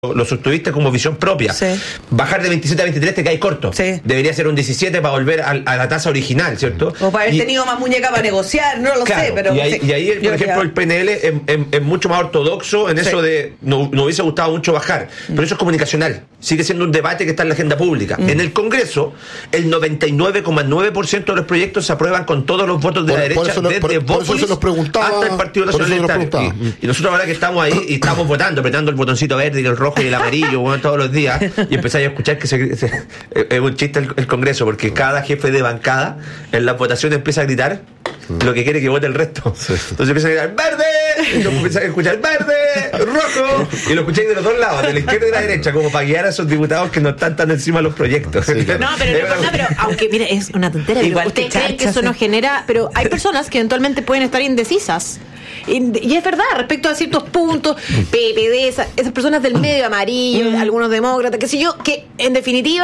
lo sostuviste como visión propia. Sí. Bajar de 27 a 23 te caes corto. Sí. Debería ser un 17 para volver a la tasa original, ¿cierto? O para haber tenido más muñeca para negociar, no lo sé, pero... Y ahí por ejemplo, el PNL es mucho más ortodoxo en eso de no hubiese gustado mucho bajar, pero eso es comunicacional. Sigue siendo un debate que está en la agenda pública. En el Congreso, el 99,9% de los proyectos se aprueban con todos los votos de la derecha, desde Bópolis hasta el Partido Nacional. Y nosotros ahora que estamos ahí y estamos votando, apretando el botoncito verde y el rojo y el amarillo, bueno, todos los días, y empezáis a escuchar que es un chiste el Congreso, porque cada jefe de bancada en la votación empieza a gritar lo que quiere que vote el resto. Entonces empiezan a gritar ¡verde! Y luego empiezan a escuchar ¡verde! ¡rojo! Y lo escucháis de los dos lados, de la izquierda y de la derecha, como para guiar a esos diputados que no están tan encima de los proyectos. Sí, claro. No, pero aunque mire, es una tontera. Igual ustedes creen que eso no genera, pero hay personas que eventualmente pueden estar indecisas. Y es verdad, respecto a ciertos puntos, PPD, esas personas del medio amarillo, algunos demócratas, qué sé yo, que en definitiva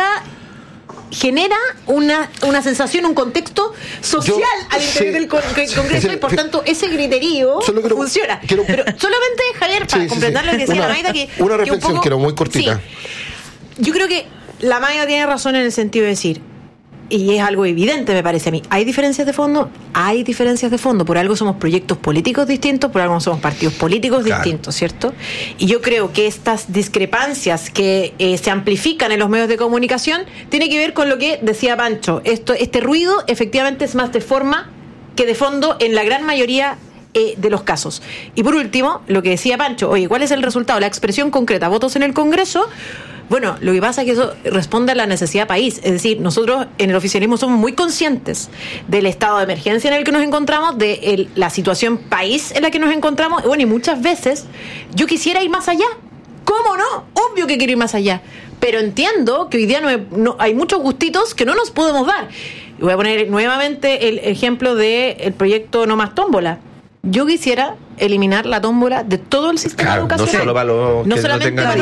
genera una sensación, un contexto social al interior del Congreso, y por tanto ese criterio funciona. Pero solamente, Javier, para comprender lo que decía la Maida, que una reflexión un poco, que era muy cortita. Sí, yo creo que la Maida tiene razón en el sentido de decir, y es algo evidente, me parece a mí, ¿hay diferencias de fondo? Hay diferencias de fondo. Por algo somos proyectos políticos distintos, por algo somos partidos políticos distintos, ¿cierto? Y yo creo que estas discrepancias que se amplifican en los medios de comunicación tiene que ver con lo que decía Pancho. Este ruido efectivamente es más de forma que de fondo en la gran mayoría de los casos. Y por último, lo que decía Pancho, oye, ¿cuál es el resultado? La expresión concreta, votos en el Congreso. Bueno, lo que pasa es que eso responde a la necesidad país. Es decir, nosotros en el oficialismo somos muy conscientes del estado de emergencia en el que nos encontramos, de la situación país en la que nos encontramos. Bueno, y muchas veces yo quisiera ir más allá. ¿Cómo no? Obvio que quiero ir más allá. Pero entiendo que hoy día no hay muchos gustitos que no nos podemos dar. Y voy a poner nuevamente el ejemplo del proyecto No Más Tómbola. Yo quisiera eliminar la tómbola de todo el sistema educacional. No solo para los que no tengan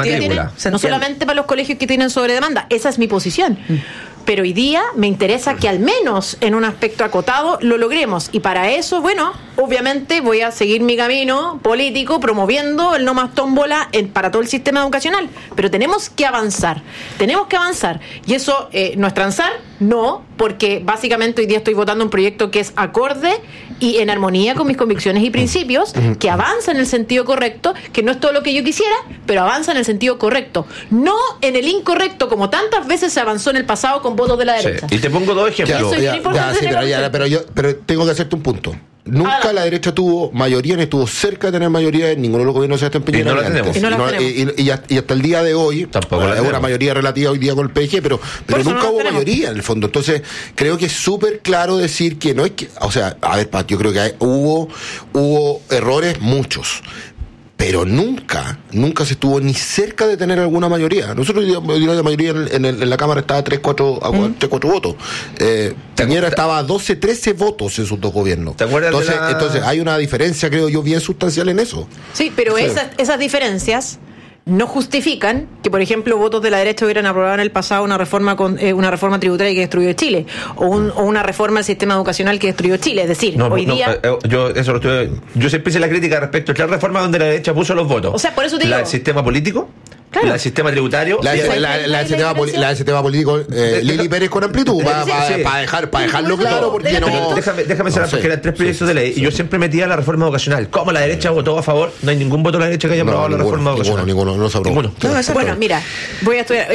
no solamente para los colegios que tienen sobredemanda. Esa es mi posición. Pero hoy día me interesa que al menos en un aspecto acotado lo logremos. Y para eso, bueno, obviamente voy a seguir mi camino político promoviendo el no más tómbola para todo el sistema educacional. Pero tenemos que avanzar. Y eso no es transar, no, porque básicamente hoy día estoy votando un proyecto que es acorde y en armonía con mis convicciones y principios, que avanza en el sentido correcto, que no es todo lo que yo quisiera, pero avanza en el sentido correcto. No en el incorrecto, como tantas veces se avanzó en el pasado con votos de la derecha. Y te pongo dos ejemplos. Pero tengo que hacerte un punto. Nunca la derecha tuvo mayoría, ni estuvo cerca de tener mayoría en ninguno de los gobiernos de Sebastián Piñera. Y no la tenemos. Y hasta el día de hoy, tampoco es una mayoría relativa hoy día con el PG, pero nunca hubo mayoría en el fondo. Entonces, creo que es súper claro decir que no es que, o sea, a ver, Pat, yo creo que hubo errores muchos. Pero nunca se estuvo ni cerca de tener alguna mayoría. Nosotros la mayoría en la Cámara estaba 3-4 votos. Piñera estaba a 12-13 votos en sus dos gobiernos. ¿Te acuerdas? Entonces hay una diferencia, creo yo, bien sustancial en eso. Sí, pero esas diferencias no justifican que, por ejemplo, votos de la derecha hubieran aprobado en el pasado una reforma tributaria que destruyó Chile, o una reforma del sistema educacional que destruyó Chile. Es decir, hoy día... Yo siempre hice la crítica respecto a la reforma donde la derecha puso los votos. O sea, por eso te digo... La del sistema político... Claro. La del sistema tributario, la del sistema político, Lili Pérez con amplitud, para dejarlo claro, porque no. Déjame cerrar, porque eran 3 proyectos de ley y yo siempre metía la reforma educacional. ¿Cómo la derecha votó a favor? No hay ningún voto de la derecha que haya aprobado la reforma educacional. Ninguno, no se aprobó. Bueno, mira, voy a estudiar.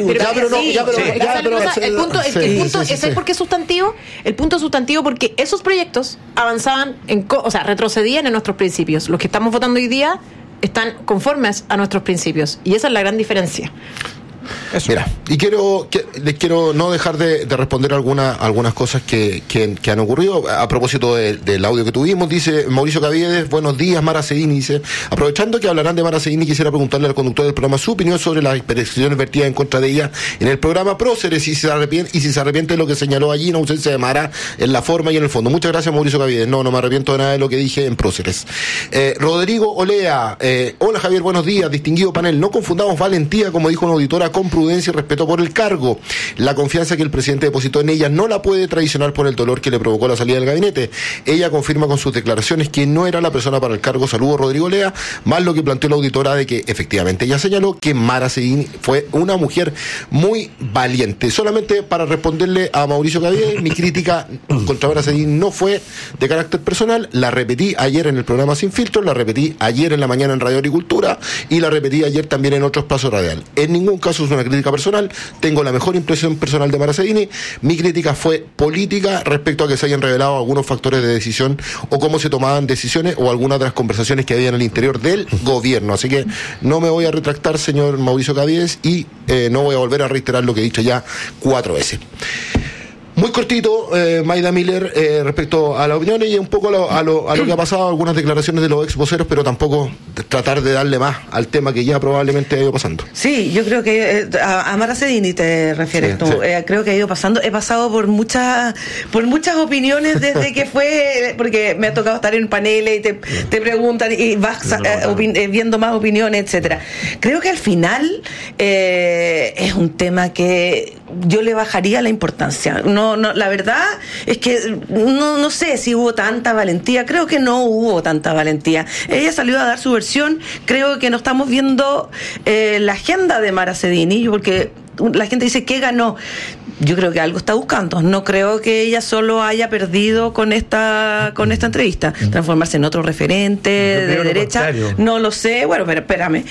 El punto es por qué sustantivo. El punto es sustantivo porque esos proyectos avanzaban, retrocedían en nuestros principios. Los que estamos votando hoy día están conformes a nuestros principios, y esa es la gran diferencia. Eso. Mira, y les quiero no dejar de responder algunas cosas que han ocurrido a propósito del audio que tuvimos. Dice Mauricio Caviedes, buenos días, Mara Cedini. Dice, aprovechando que hablarán de Mara Cedini, quisiera preguntarle al conductor del programa su opinión sobre las expresiones vertidas en contra de ella en el programa Próceres, y si se arrepiente de lo que señaló allí en ausencia de Mara, en la forma y en el fondo. Muchas gracias, Mauricio Caviedes. No me arrepiento de nada de lo que dije en Próceres. Rodrigo Olea, hola Javier, buenos días, distinguido panel. No confundamos valentía, como dijo una auditora, con prudencia. prudencia y respeto por el cargo. La confianza que el presidente depositó en ella no la puede traicionar por el dolor que le provocó la salida del gabinete. Ella confirma con sus declaraciones que no era la persona para el cargo. Saludos, Rodrigo Lea, más lo que planteó la auditora de que efectivamente ella señaló que Mara Seguín fue una mujer muy valiente. Solamente para responderle a Mauricio Caviedes, mi crítica contra Mara Seguín no fue de carácter personal, la repetí ayer en el programa Sin Filtros, la repetí ayer en la mañana en Radio Agricultura y la repetí ayer también en otro espacio radial. En ningún caso es una crítica personal, tengo la mejor impresión personal de Mara Seguín. Mi crítica fue política respecto a que se hayan revelado algunos factores de decisión o cómo se tomaban decisiones o algunas de las conversaciones que había en el interior del gobierno. Así que no me voy a retractar, señor Mauricio Caviedes, y no voy a volver a reiterar lo que he dicho ya 4 veces. Muy cortito, Maida Miller, respecto a las opiniones y un poco a lo que ha pasado, algunas declaraciones de los ex voceros, pero tampoco tratar de darle más al tema que ya probablemente ha ido pasando. Sí, yo creo que a Mara Sedini te refieres tú. Sí. Creo que ha ido pasando. He pasado por muchas opiniones desde que fue, porque me ha tocado estar en paneles y te preguntan y vas viendo más opiniones, etcétera. Creo que al final es un tema que yo le bajaría la importancia. No, la verdad es que no sé si hubo tanta valentía. Creo que no hubo tanta valentía. Ella salió a dar su versión. Creo que no estamos viendo la agenda de Mara Sedini, porque la gente dice que ganó. Yo creo que algo está buscando. No creo que ella solo haya perdido con esta entrevista. Transformarse en otro referente de derecha. No lo sé. Bueno, pero espérame.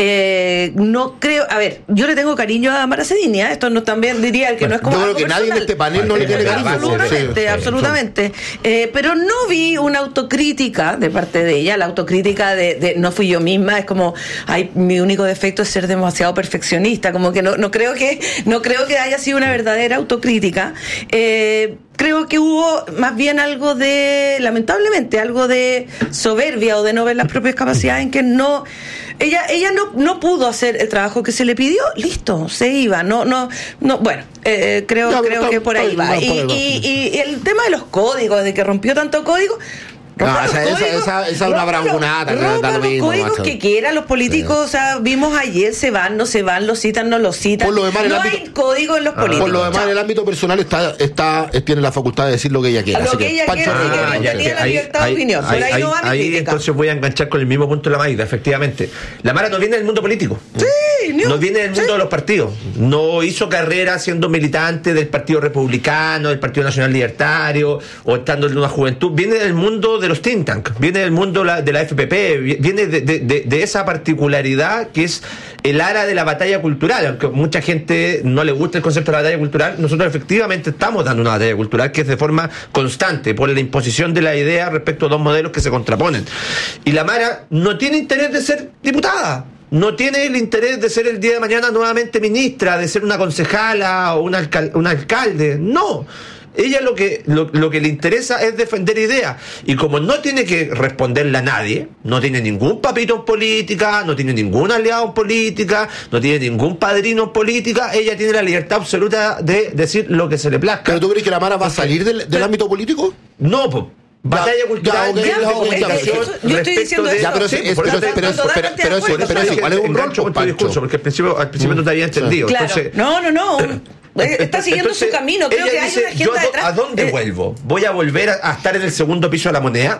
No creo. A ver, yo le tengo cariño a Mara Sedini. Esto no también diría el que no es como. Yo creo que nadie en este panel no le tiene cariño. Absolutamente. Pero no vi una autocrítica de parte de ella. La autocrítica de no fui yo misma. Es como, mi único defecto es ser demasiado perfeccionista. Como que no creo que haya sido una verdadera autocrítica. Creo que hubo más bien algo de, lamentablemente, algo de soberbia o de no ver las propias capacidades, en que ella no pudo hacer el trabajo que se le pidió. Listo, se iba. Bueno, creo que por ahí va. Y el tema de los códigos, de que rompió tanto código. Esa es una bragunata. Los códigos que quieran los políticos, o sea, vimos ayer, se van, no se van, los citan, no los citan. Por lo demás, no hay código en los políticos. Por lo demás, en el ámbito personal tiene la facultad de decir lo que ella quiera. Lo que ella quiera, tenía la libertad de opinión. Ahí entonces voy a enganchar con el mismo punto de la Maida, efectivamente. La Mara no viene del mundo político. Sí, no viene del mundo de los partidos. No hizo carrera siendo militante del Partido Republicano, del Partido Nacional Libertario, o estando en una juventud. Viene del mundo de los think tank, viene del mundo de la FPP, viene de esa particularidad que es el ara de la batalla cultural. Aunque mucha gente no le gusta el concepto de la batalla cultural, nosotros efectivamente estamos dando una batalla cultural que es de forma constante, por la imposición de la idea respecto a dos modelos que se contraponen. Y la Mara no tiene interés de ser diputada. No tiene el interés de ser el día de mañana nuevamente ministra, de ser una concejala o un alcalde. No. Ella lo que le interesa es defender ideas. Y como no tiene que responderle a nadie, no tiene ningún papito en política, no tiene ningún aliado en política, no tiene ningún padrino en política, ella tiene la libertad absoluta de decir lo que se le plazca. ¿Pero tú crees que la Mara va a salir del ámbito político? No, pues. Batalla cultural. Yo estoy diciendo eso. Pero ¿cuál es un rol, discurso? Porque al principio no te había entendido. Claro. Entonces, no. Está siguiendo su camino. Creo que hay una agenda detrás. ¿A dónde vuelvo? ¿Voy a volver a estar en el segundo piso de la moneda?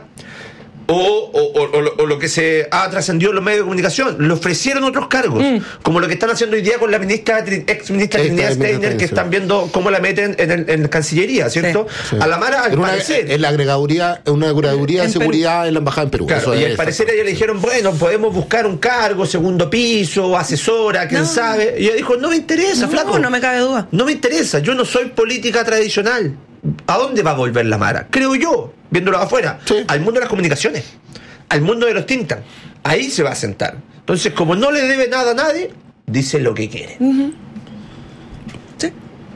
O lo que se ha trascendido en los medios de comunicación, le ofrecieron otros cargos, como lo que están haciendo hoy día con la ex ministra Trinidad Steiner, que están viendo cómo la meten en la Cancillería, ¿cierto? Sí. A la Mara, al parecer, en la agregaduría de seguridad en la embajada en Perú. Claro, y al parecer a ella le dijeron, bueno, podemos buscar un cargo, segundo piso, asesora, quién sabe. Y ella dijo, no me interesa, flaco. No me cabe duda. No me interesa, yo no soy política tradicional. ¿A dónde va a volver la Mara? Creo yo, viéndolo afuera, al mundo de las comunicaciones, al mundo de los think tank. Ahí se va a sentar. Entonces, como no le debe nada a nadie, dice lo que quiere. Sí.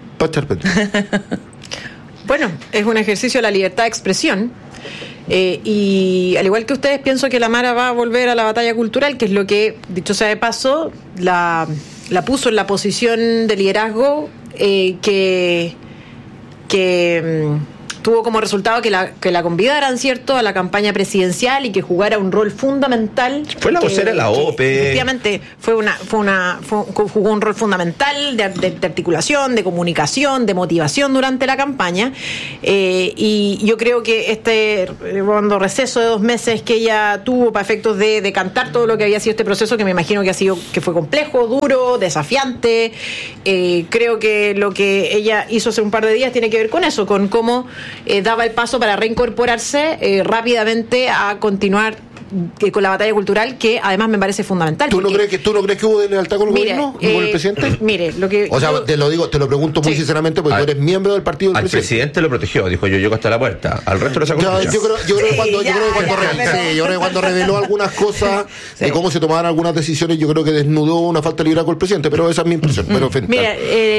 Bueno, es un ejercicio de la libertad de expresión. Y al igual que ustedes, pienso que la Mara va a volver a la batalla cultural, que es lo que, dicho sea de paso, la puso en la posición de liderazgo que tuvo como resultado que la convidaran, ¿cierto?, a la campaña presidencial y que jugara un rol fundamental. Fue la vocera de la OPE. Efectivamente, jugó un rol fundamental de articulación, de comunicación, de motivación durante la campaña. Y yo creo que cuando receso de 2 meses que ella tuvo para efectos de decantar todo lo que había sido este proceso, que me imagino que fue complejo, duro, desafiante, creo que lo que ella hizo hace un par de días tiene que ver con eso, con cómo daba el paso para reincorporarse rápidamente a continuar con la batalla cultural, que además me parece fundamental. ¿Tú no crees que hubo lealtad con el gobierno, con el presidente? Mire, te lo pregunto muy sinceramente, porque tú eres miembro del partido del presidente. Al presidente lo protegió, dijo: yo llego hasta la puerta, al resto lo sacó. Yo creo que cuando reveló algunas cosas de cómo se tomaban algunas decisiones, yo creo que desnudó una falta de liderazgo con el presidente, pero esa es mi impresión. Mira,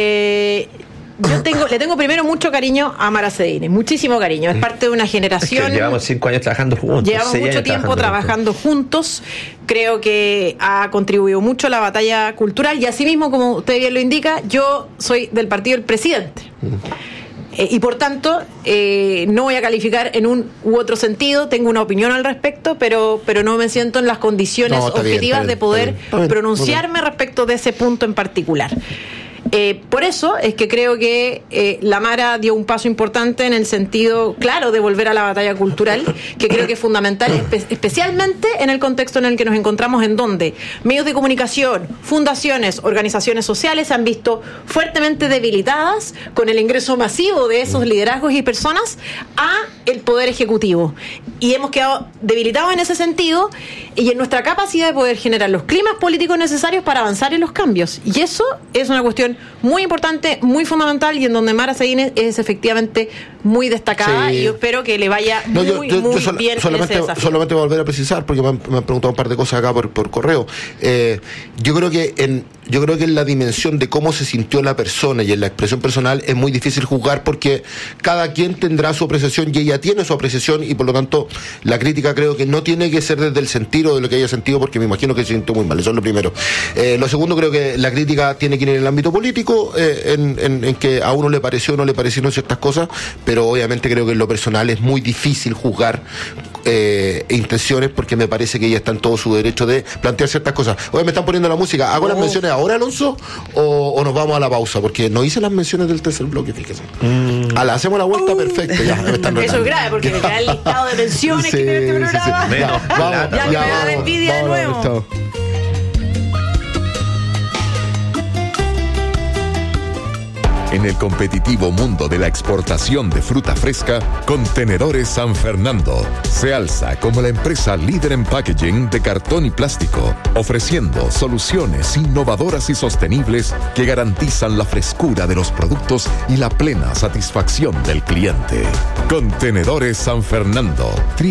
le tengo primero mucho cariño a Mara Cedini, muchísimo cariño. Es parte de una generación. Es que llevamos 5 años trabajando juntos. Llevamos mucho tiempo trabajando juntos. Creo que ha contribuido mucho a la batalla cultural y asimismo, como usted bien lo indica, yo soy del partido del presidente. Y por tanto, no voy a calificar en un u otro sentido, tengo una opinión al respecto, pero no me siento en las condiciones objetivas de poder pronunciarme respecto de ese punto en particular. Por eso es que creo que la Mara dio un paso importante en el sentido, claro, de volver a la batalla cultural, que creo que es fundamental, especialmente en el contexto en el que nos encontramos, en donde medios de comunicación, fundaciones, organizaciones sociales se han visto fuertemente debilitadas con el ingreso masivo de esos liderazgos y personas a el poder ejecutivo. Y hemos quedado debilitados en ese sentido y en nuestra capacidad de poder generar los climas políticos necesarios para avanzar en los cambios. Y eso es una cuestión muy importante, muy fundamental, y en donde Mara Cedini es efectivamente muy destacada, y yo espero que le vaya muy bien en ese desafío. Solamente volver a precisar, porque me han preguntado un par de cosas acá por correo. Yo creo que en la dimensión de cómo se sintió la persona y en la expresión personal es muy difícil juzgar, porque cada quien tendrá su apreciación y ella tiene su apreciación, y por lo tanto la crítica creo que no tiene que ser desde el sentido de lo que haya sentido, porque me imagino que se sintió muy mal. Eso es lo primero. Lo segundo, creo que la crítica tiene que ir en el ámbito político, en que a uno le pareció o no le parecieron ciertas cosas, pero obviamente creo que en lo personal es muy difícil juzgar intenciones, porque me parece que ella está en todo su derecho de plantear ciertas cosas. Oye, me están poniendo la música. ¿Hago las menciones ahora, Alonso, o nos vamos a la pausa? Porque no hice las menciones del tercer bloque, fíjese. Hacemos la vuelta, perfecto. Ya, eso es grave, porque me queda el listado de menciones que tiene este programa. Ya me da envidia de nuevo. En el competitivo mundo de la exportación de fruta fresca, Contenedores San Fernando se alza como la empresa líder en packaging de cartón y plástico, ofreciendo soluciones innovadoras y sostenibles que garantizan la frescura de los productos y la plena satisfacción del cliente. Contenedores San Fernando,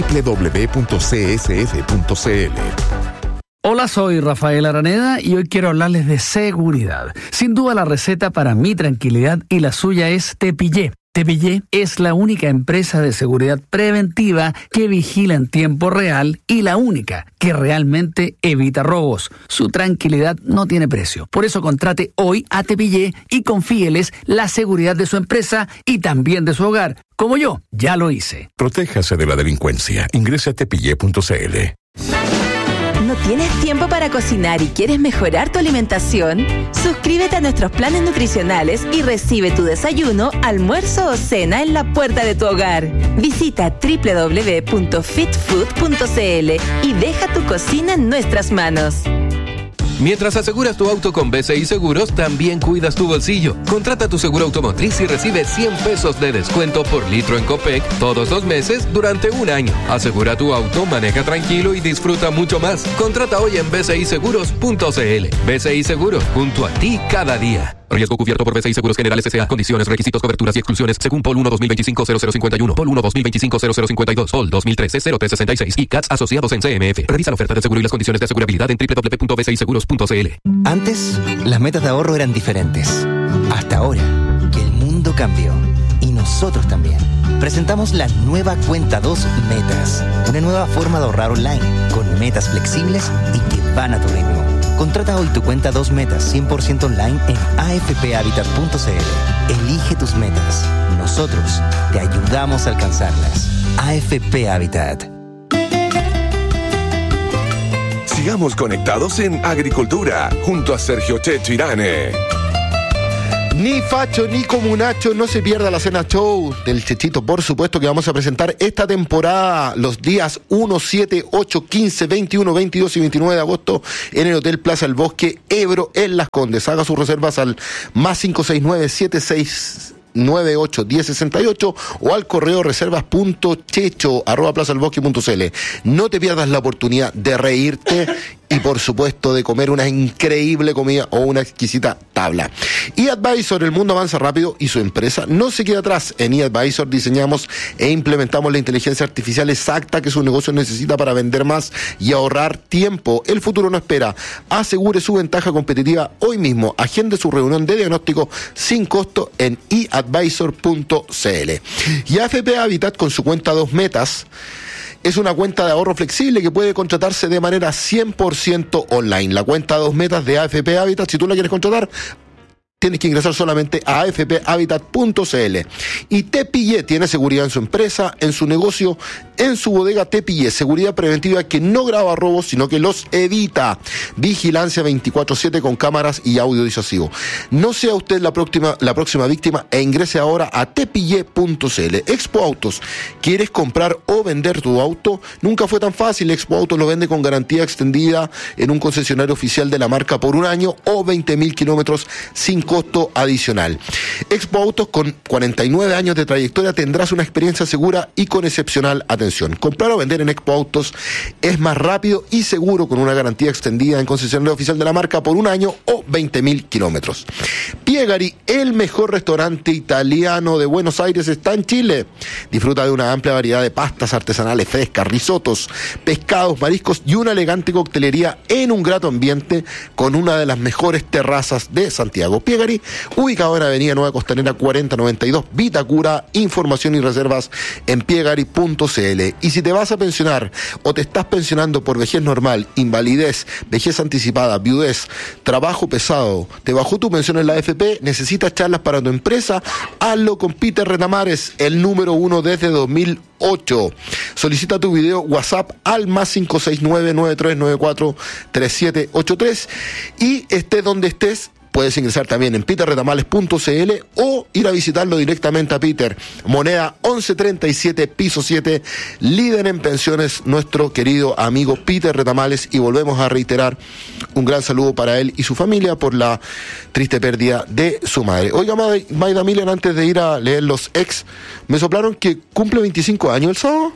www.csf.cl. Hola, soy Rafael Araneda y hoy quiero hablarles de seguridad. Sin duda la receta para mi tranquilidad y la suya es Tepillé. Tepillé es la única empresa de seguridad preventiva que vigila en tiempo real y la única que realmente evita robos. Su tranquilidad no tiene precio. Por eso contrate hoy a Tepillé y confíeles la seguridad de su empresa y también de su hogar. Como yo, ya lo hice. Protéjase de la delincuencia. Ingrese a tepillé.cl. ¿No tienes tiempo para cocinar y quieres mejorar tu alimentación? Suscríbete a nuestros planes nutricionales y recibe tu desayuno, almuerzo o cena en la puerta de tu hogar. Visita www.fitfood.cl y deja tu cocina en nuestras manos. Mientras aseguras tu auto con BCI Seguros, también cuidas tu bolsillo. Contrata tu seguro automotriz y recibe 100 pesos de descuento por litro en Copec todos los meses durante un año. Asegura tu auto, maneja tranquilo y disfruta mucho más. Contrata hoy en bciseguros.cl. BCI Seguros, junto a ti cada día. Riesgo cubierto por BCI Seguros Generales S.A. Condiciones, requisitos, coberturas y exclusiones según POL 1-2025-0051, POL 1-2025-0052, POL 2013-0366 y CATS asociados en CMF. Revisa la oferta de seguro y las condiciones de asegurabilidad en www.bciseguros.cl. Antes, las metas de ahorro eran diferentes. Hasta ahora, que el mundo cambió. Y nosotros también. Presentamos la nueva Cuenta 2 Metas. Una nueva forma de ahorrar online, con metas flexibles y que van a tu ritmo. Contrata hoy tu cuenta 2 metas 100% online en afphabitat.cl. Elige tus metas. Nosotros te ayudamos a alcanzarlas. AFP Habitat. Sigamos conectados en Agricultura, junto a Sergio Checho Irane. Ni facho ni comunacho, no se pierda la cena show del Chechito, por supuesto, que vamos a presentar esta temporada los días 1, 7, 8, 15, 21, 22 y 29 de agosto en el Hotel Plaza El Bosque, Ebro, en Las Condes. Haga sus reservas al más 569-7698-1068 o al correo reservas.checho@plazaelbosque.cl. No te pierdas la oportunidad de reírte y por supuesto de comer una increíble comida o una exquisita tabla. eAdvisor, el mundo avanza rápido y su empresa no se queda atrás. En eAdvisor diseñamos e implementamos la inteligencia artificial exacta que su negocio necesita para vender más y ahorrar tiempo. El futuro no espera. Asegure su ventaja competitiva hoy mismo. Agende su reunión de diagnóstico sin costo en eAdvisor.cl. Y AFP Habitat, con su cuenta 2 metas, es una cuenta de ahorro flexible que puede contratarse de manera 100% online. La cuenta 2 metas de AFP Habitat, si tú la quieres contratar, tienes que ingresar solamente a afphabitat.cl. Y Tepillé tiene seguridad en su empresa, en su negocio, en su bodega. Tepillé, seguridad preventiva que no graba robos, sino que los evita. Vigilancia 24/7 con cámaras y audio disuasivo. No sea usted la próxima víctima e ingrese ahora a tepillé.cl. Expo Autos, ¿quieres comprar o vender tu auto? Nunca fue tan fácil. Expo Autos lo vende con garantía extendida en un concesionario oficial de la marca por un año o 20.000 kilómetros sin costo adicional. Expo Autos, con 49 años de trayectoria, tendrás una experiencia segura y con excepcional atención. Comprar o vender en Expo Autos es más rápido y seguro, con una garantía extendida en concesionario oficial de la marca por un año o 20.000 kilómetros. Piegari, el mejor restaurante italiano de Buenos Aires, está en Chile. Disfruta de una amplia variedad de pastas artesanales frescas, risotos, pescados, mariscos y una elegante coctelería en un grato ambiente con una de las mejores terrazas de Santiago. Piegari, ubicado en Avenida Nueva Costanera 4092, Vitacura. Información y reservas en piegari.cl. Y si te vas a pensionar o te estás pensionando por vejez normal, invalidez, vejez anticipada, viudez, trabajo pesado, te bajó tu pensión en la AFP, necesitas charlas para tu empresa, hazlo con Peter Retamares, el número 1 desde 2008. Solicita tu video WhatsApp al más 569-9394-3783 y esté donde estés. Puedes ingresar también en peterretamales.cl o ir a visitarlo directamente a Peter. Moneda 1137, piso 7, líder en pensiones, nuestro querido amigo Peter Retamales. Y volvemos a reiterar un gran saludo para él y su familia por la triste pérdida de su madre. Oiga, Maida Miller, antes de ir a leer los ex, me soplaron que cumple 25 años el sábado.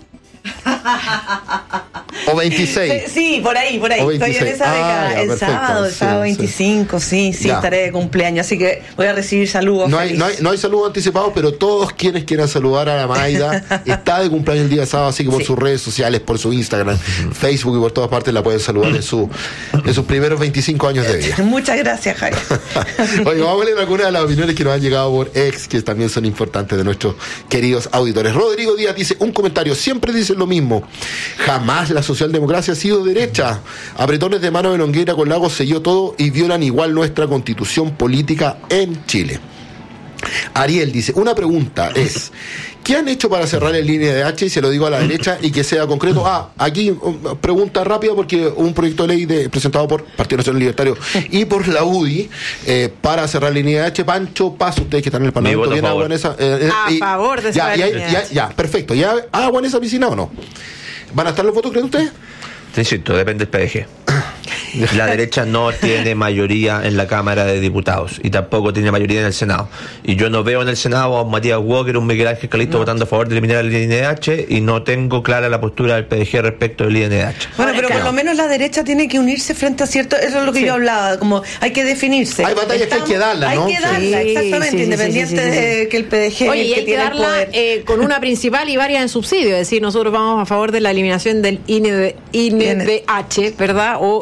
O 26. Sí, por ahí. Estoy en esa década. Ya, el perfecto. sábado 25, sí, Ya. estaré de cumpleaños, así que voy a recibir saludos. No hay saludos anticipados, pero todos quienes quieran saludar a la Maida está de cumpleaños el día sábado, así que por sus redes sociales, por su Instagram, Facebook y por todas partes la pueden saludar en sus primeros 25 años de vida. Muchas gracias, Jaime. Oye, vamos a leer algunas de las opiniones que nos han llegado por ex, que también son importantes, de nuestros queridos auditores. Rodrigo Díaz dice, un comentario, siempre dicen lo mismo, jamás la socialdemocracia ha sido derecha. Apretones de mano de Longueira con Lagos selló todo y violan igual nuestra constitución política en Chile. Ariel dice, una pregunta es, ¿qué han hecho para cerrar en línea de H? Y se lo digo a la derecha y que sea concreto. Aquí pregunta rápida, porque un proyecto de ley presentado por Partido Nacional Libertario y por la UDI para cerrar la línea de H. Pancho Paz, ustedes que están en el Parlamento, ¿viene agua en esa? A favor de cerrar la línea de H. Ya, perfecto. ¿Ya agua en esa piscina o no? ¿Van a estar los votos, creen ustedes? Te insisto, depende del PDG. La derecha no tiene mayoría en la Cámara de Diputados y tampoco tiene mayoría en el Senado. Y yo no veo en el Senado a un Matías Walker, un Miguel Ángel Calisto votando a favor de eliminar el INDH, y no tengo clara la postura del PDG respecto del INDH. Bueno, pero por lo menos la derecha tiene que unirse frente a cierto... Eso es lo que yo hablaba, como hay que definirse. Hay batallas que hay que darlas, ¿no? Hay que darlas, exactamente, independiente de que el PDG... Oye, y hay que darla con una principal y varias en subsidio. Es decir, nosotros vamos a favor de la eliminación del INDH, ¿verdad? Y por último,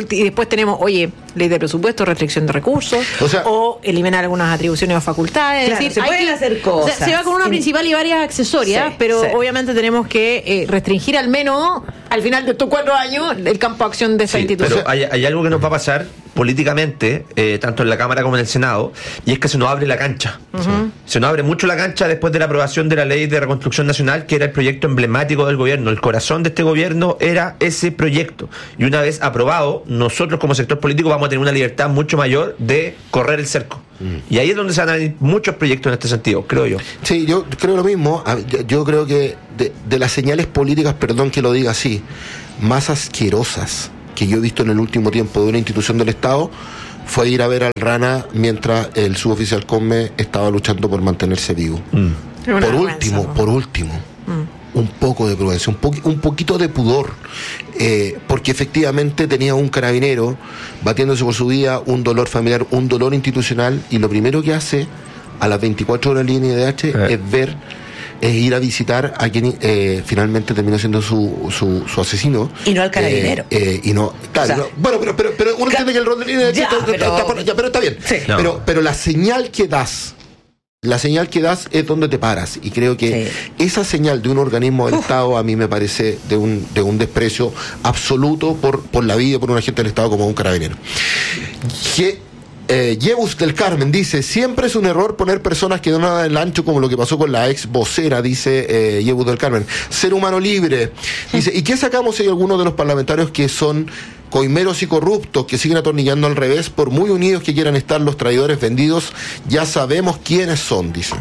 y después tenemos, ley de presupuesto, restricción de recursos, o eliminar algunas atribuciones o facultades. Claro, es decir, se pueden hacer cosas. Se va con una principal y varias accesorias, pero obviamente tenemos que restringir al menos, al final de estos 4 años, el campo de acción de esa institución. Pero hay algo que nos va a pasar políticamente, tanto en la Cámara como en el Senado, y es que se nos abre la cancha. Se nos abre mucho la cancha después de la aprobación de la Ley de Reconstrucción Nacional, que era el proyecto emblemático del gobierno. El corazón de este gobierno era ese proyecto. Y una vez aprobado, nosotros como sector político vamos a tener una libertad mucho mayor de correr el cerco. Y ahí es donde se van a venir muchos proyectos en este sentido, creo yo. Sí, yo creo lo mismo. Yo creo que de las señales políticas, perdón que lo diga así, más asquerosas que yo he visto en el último tiempo de una institución del Estado fue ir a ver al Rana mientras el suboficial Come estaba luchando por mantenerse vivo. Por último, un poco de prudencia, un poquito de pudor, porque efectivamente tenía un carabinero batiéndose por su vida, un dolor familiar, un dolor institucional, y lo primero que hace a las 24 horas en línea de IDH es ir a visitar a quien finalmente terminó siendo su asesino. Y no al carabinero. Y no, claro, bueno, pero uno entiende que el rol de línea de IDH pero está bien. Sí. No. Pero la señal que das es donde te paras, y creo que esa señal de un organismo del Estado a mí me parece de un desprecio absoluto por la vida, por un agente del Estado como un carabinero. Yebus del Carmen dice: siempre es un error poner personas que no dan el ancho, como lo que pasó con la ex vocera, dice Yebus del Carmen. Ser humano libre. Dice: ¿y qué sacamos si hay algunos de los parlamentarios que son coimeros y corruptos, que siguen atornillando al revés? Por muy unidos que quieran estar los traidores vendidos, ya sabemos quiénes son, dice.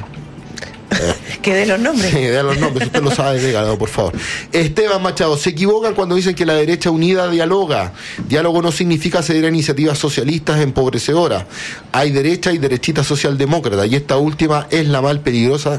Que dé los nombres. Sí, dé los nombres, usted lo sabe, dígalo, por favor. Esteban Machado: se equivocan cuando dicen que la derecha unida dialoga. Diálogo no significa ceder a iniciativas socialistas empobrecedoras. Hay derecha y derechita socialdemócrata, y esta última es la más peligrosa,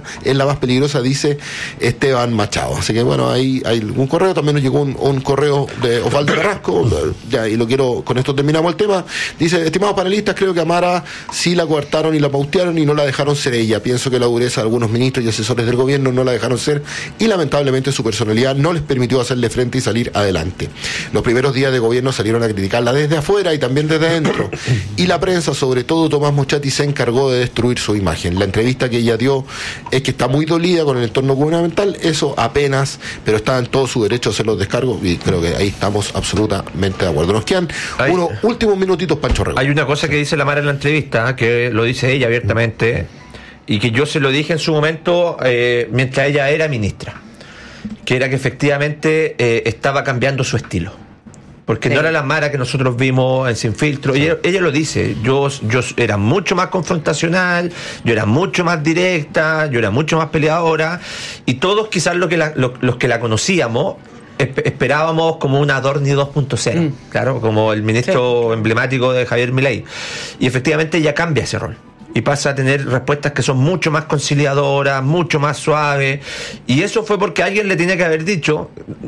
dice Esteban Machado. Así que bueno, hay un correo, también nos llegó un correo de Osvaldo Carrasco, y lo quiero, con esto terminamos el tema. Dice: estimados panelistas, creo que a Mara sí la coartaron y la pautearon y no la dejaron ser ella. Pienso que la dureza de algunos ministros y asesores del gobierno no la dejaron ser, y lamentablemente su personalidad no les permitió hacerle frente y salir adelante. Los primeros días de gobierno salieron a criticarla desde afuera y también desde adentro, y la prensa, sobre todo Tomás Mochati, se encargó de destruir su imagen. La entrevista que ella dio es que está muy dolida con el entorno gubernamental, eso apenas, pero está en todo su derecho a hacer los descargos, y creo que ahí estamos absolutamente de acuerdo. Nos quedan unos últimos minutitos, Pancho Rego. Hay una cosa que dice la Mara en la entrevista, que lo dice ella abiertamente, y que yo se lo dije en su momento mientras ella era ministra, que era que efectivamente estaba cambiando su estilo, porque no era la Mara que nosotros vimos en Sin Filtro. Y ella lo dice: yo era mucho más confrontacional, yo era mucho más directa, yo era mucho más peleadora, y todos quizás los que la conocíamos esperábamos como una Adorni 2.0, claro, como el ministro emblemático de Javier Milei, y efectivamente ella cambia ese rol y pasa a tener respuestas que son mucho más conciliadoras, mucho más suaves, y eso fue porque alguien le tenía que haber dicho,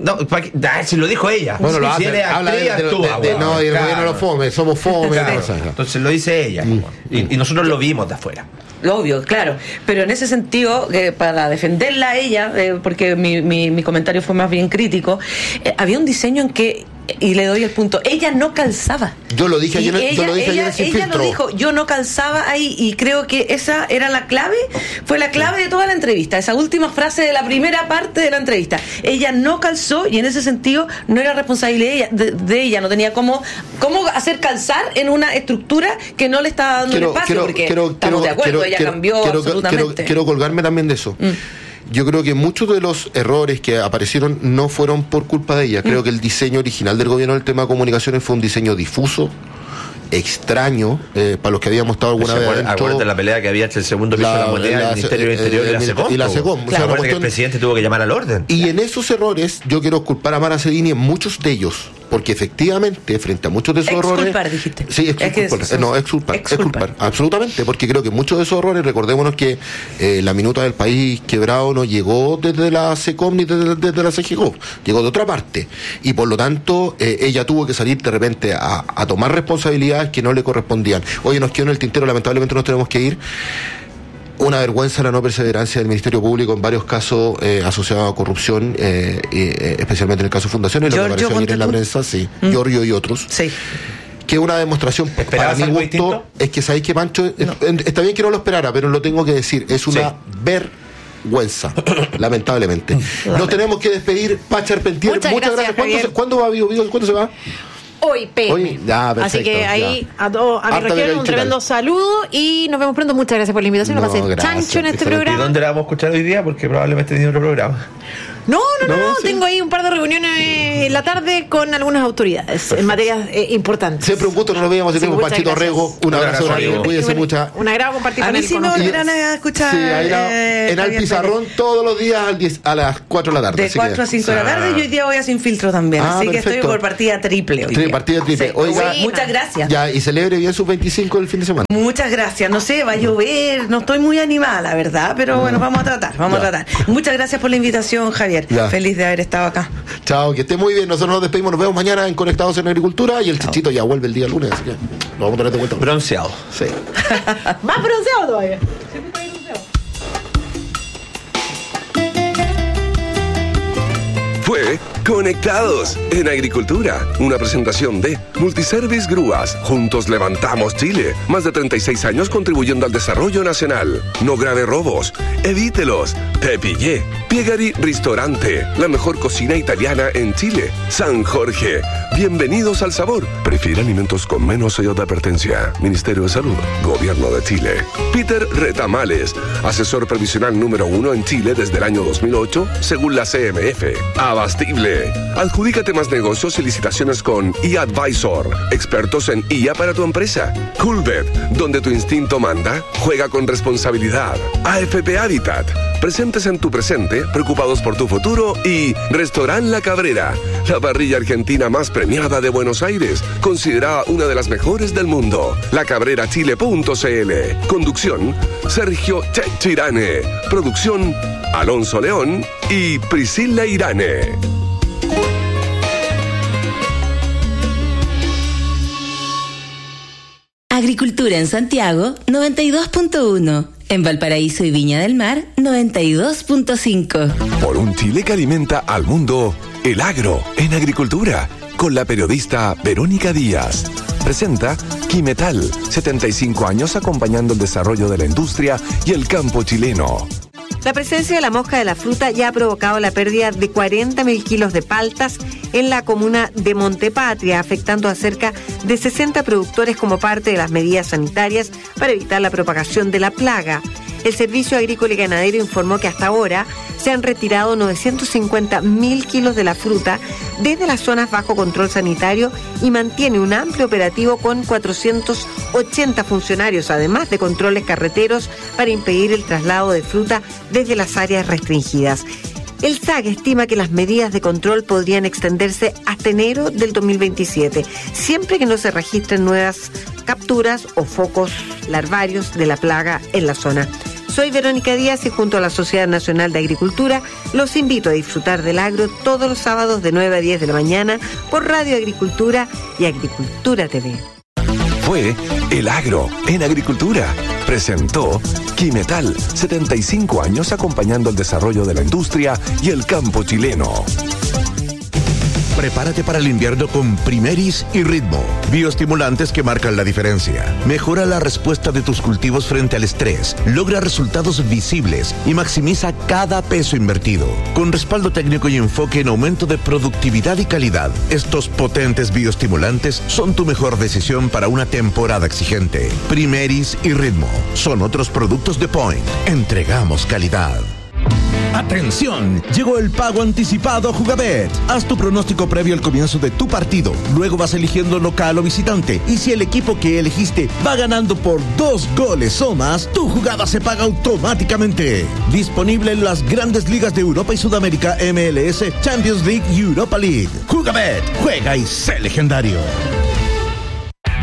si lo dijo ella. Bueno, lo hace, habla y el gobierno lo fome, somos fome. Claro. Entonces lo dice ella, y nosotros lo vimos de afuera. Obvio, claro, pero en ese sentido, para defenderla a ella, porque mi comentario fue más bien crítico, había un diseño en que, y le doy el punto, ella no calzaba. Yo lo dije ayer en Sin Filtro. Ella lo dijo, yo no calzaba ahí, y creo que esa era la clave, fue la clave de toda la entrevista, esa última frase de la primera parte de la entrevista. Ella no calzó, y en ese sentido no era responsabilidad de ella, no tenía cómo hacer calzar en una estructura que no le estaba dando el espacio, porque estamos de acuerdo, ella cambió absolutamente. Quiero colgarme también de eso. Yo creo que muchos de los errores que aparecieron no fueron por culpa de ella. Creo que el diseño original del gobierno del tema de comunicaciones fue un diseño difuso, extraño, para los que habíamos estado alguna vez adentro. Acuérdate la pelea que había entre el segundo piso de la moneda, el Ministerio del Interior y la SECOM. Claro. O sea, que el presidente tuvo que llamar al orden. Y en esos errores yo quiero culpar a Mara Cedini en muchos de ellos, porque efectivamente frente a muchos de esos errores... Dijiste. Sí, exculpar, absolutamente, porque creo que muchos de esos errores, recordémonos que la minuta del país quebrado no llegó desde la SECOM ni desde la CGCOP, llegó de otra parte, y por lo tanto ella tuvo que salir de repente a tomar responsabilidades que no le correspondían. Oye, nos quedó en el tintero, lamentablemente nos tenemos que ir. Una vergüenza la no perseverancia del Ministerio Público en varios casos asociados a corrupción, especialmente en el caso Fundación, y lo que apareció ayer en la prensa, sí, Giorgio y otros. Sí. Que una demostración para mi gusto distinto? Es que sabéis que Pancho, está bien que no lo esperara, pero lo tengo que decir, es una vergüenza, lamentablemente. Nos tenemos que despedir, Pacha Arpentier, muchas gracias. ¿Cuándo va Bio? ¿Cuándo se va? Hoy, PM. Así que ahí a mi región un tremendo saludo y nos vemos pronto. Muchas gracias por la invitación. Nos pasé chancho en este programa. ¿Y dónde la vamos a escuchar hoy día? Porque probablemente tiene otro programa. No, tengo ahí un par de reuniones en la tarde con algunas autoridades en materias importantes. Siempre un gusto, no lo veíamos. Tenemos Panchito Rego, un abrazo, cuídense mucho. Un agrado compartir con él. A mí sí me volverán a escuchar. Sí, en el Pizarrón todos los días a las 4 de la tarde. De 4 a 5 de la tarde y hoy día voy a Sin Filtro también. Así que estoy por partida triple hoy día. Partida triple. Oiga, muchas gracias. Ya, y celebre bien sus 25 el fin de semana. Muchas gracias. No sé, va a llover, no estoy muy animada, la verdad, pero bueno, vamos a tratar. Muchas gracias por la invitación, Javier. Feliz de haber estado acá. Chao, que esté muy bien. Nosotros nos despedimos, nos vemos mañana en Conectados en Agricultura y el Chichito ya vuelve el día lunes, así que lo vamos a tener de vuelta. Bronceado. Sí. Más bronceado todavía. Fue Conectados en Agricultura, una presentación de Multiservice Grúas. Juntos levantamos Chile. Más de 36 años contribuyendo al desarrollo nacional. No grave robos. Evítelos. Te pillé. Piegari Ristorante, la mejor cocina italiana en Chile. San Jorge. Bienvenidos al sabor. Prefiere alimentos con menos sello de advertencia. Ministerio de Salud. Gobierno de Chile. Peter Retamales, asesor previsional número 1 en Chile desde el año 2008, según la CMF. Abastible. Adjudícate más negocios y licitaciones con eAdvisor, expertos en IA para tu empresa. Coolbet, donde tu instinto manda, juega con responsabilidad. AFP Habitat, presentes en tu presente, preocupados por tu futuro. Y Restaurant La Cabrera, la parrilla argentina más premiada de Buenos Aires, considerada una de las mejores del mundo. lacabrerachile.cl. Conducción, Sergio Checho Irane. Producción, Alonso León y Priscila Irane. Agricultura en Santiago, 92.1. En Valparaíso y Viña del Mar, 92.5. Por un Chile que alimenta al mundo, el agro en agricultura, con la periodista Verónica Díaz. Presenta Quimetal, 75 años acompañando el desarrollo de la industria y el campo chileno. La presencia de la mosca de la fruta ya ha provocado la pérdida de 40.000 kilos de paltas en la comuna de Montepatria, afectando a cerca de 60 productores como parte de las medidas sanitarias para evitar la propagación de la plaga. El Servicio Agrícola y Ganadero informó que hasta ahora se han retirado 950.000 kilos de la fruta desde las zonas bajo control sanitario y mantiene un amplio operativo con 480 funcionarios, además de controles carreteros para impedir el traslado de fruta desde las áreas restringidas. El SAG estima que las medidas de control podrían extenderse hasta enero del 2027, siempre que no se registren nuevas capturas o focos larvarios de la plaga en la zona. Soy Verónica Díaz y junto a la Sociedad Nacional de Agricultura los invito a disfrutar del agro todos los sábados de 9 a 10 de la mañana por Radio Agricultura y Agricultura TV. Fue El Agro en Agricultura. Presentó Quimetal, 75 años acompañando el desarrollo de la industria y el campo chileno. Prepárate para el invierno con Primeris y Ritmo, bioestimulantes que marcan la diferencia. Mejora la respuesta de tus cultivos frente al estrés, logra resultados visibles y maximiza cada peso invertido. Con respaldo técnico y enfoque en aumento de productividad y calidad, estos potentes bioestimulantes son tu mejor decisión para una temporada exigente. Primeris y Ritmo son otros productos de Point. Entregamos calidad. ¡Atención! Llegó el pago anticipado Jugabet. Haz tu pronóstico previo al comienzo de tu partido. Luego vas eligiendo local o visitante. Y si el equipo que elegiste va ganando por 2 goles o más, tu jugada se paga automáticamente. Disponible en las grandes ligas de Europa y Sudamérica, MLS, Champions League y Europa League. Jugabet. Juega y sé legendario.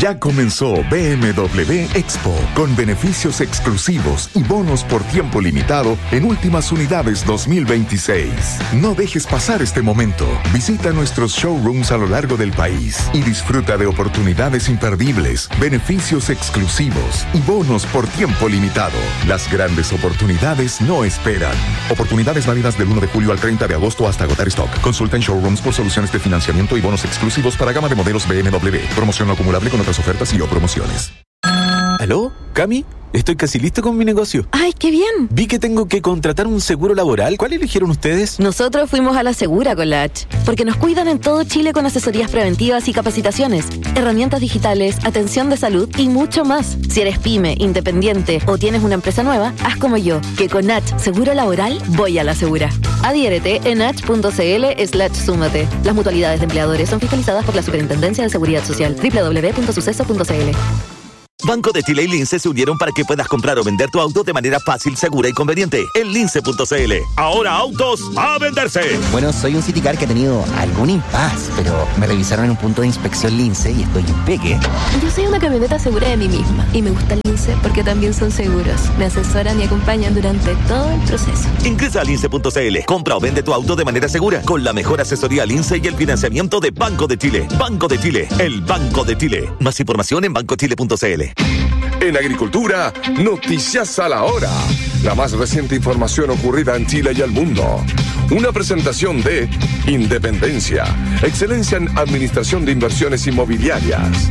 Ya comenzó BMW Expo, con beneficios exclusivos y bonos por tiempo limitado en últimas unidades 2026. No dejes pasar este momento. Visita nuestros showrooms a lo largo del país y disfruta de oportunidades imperdibles, beneficios exclusivos y bonos por tiempo limitado. Las grandes oportunidades no esperan. Oportunidades válidas del 1 de julio al 30 de agosto hasta agotar stock. Consulta en showrooms por soluciones de financiamiento y bonos exclusivos para gama de modelos BMW. Promoción no acumulable con otras ofertas y o promociones. ¿Aló? ¿Cami? Estoy casi listo con mi negocio. ¡Ay, qué bien! Vi que tengo que contratar un seguro laboral. ¿Cuál eligieron ustedes? Nosotros fuimos a la Segura con la H, porque nos cuidan en todo Chile con asesorías preventivas y capacitaciones, herramientas digitales, atención de salud y mucho más. Si eres pyme, independiente o tienes una empresa nueva, haz como yo, que con H Seguro Laboral voy a la Segura. Adhiérete en h.cl/súmate. Las mutualidades de empleadores son fiscalizadas por la Superintendencia de Seguridad Social. www.suceso.cl. Banco de Chile y Lince se unieron para que puedas comprar o vender tu auto de manera fácil, segura y conveniente en lince.cl. Ahora autos a venderse. Bueno, soy un Citicar que ha tenido algún impas, pero me revisaron en un punto de inspección Lince y estoy impeque. Yo soy una camioneta segura de mí misma y me gusta Lince porque también son seguros. Me asesoran y acompañan durante todo el proceso. Ingresa a lince.cl. Compra o vende tu auto de manera segura con la mejor asesoría Lince y el financiamiento de Banco de Chile. Banco de Chile, el Banco de Chile. Más información en bancochile.cl. En Agricultura, noticias a la hora. La más reciente información ocurrida en Chile y el mundo. Una presentación de Independencia, excelencia en administración de inversiones inmobiliarias.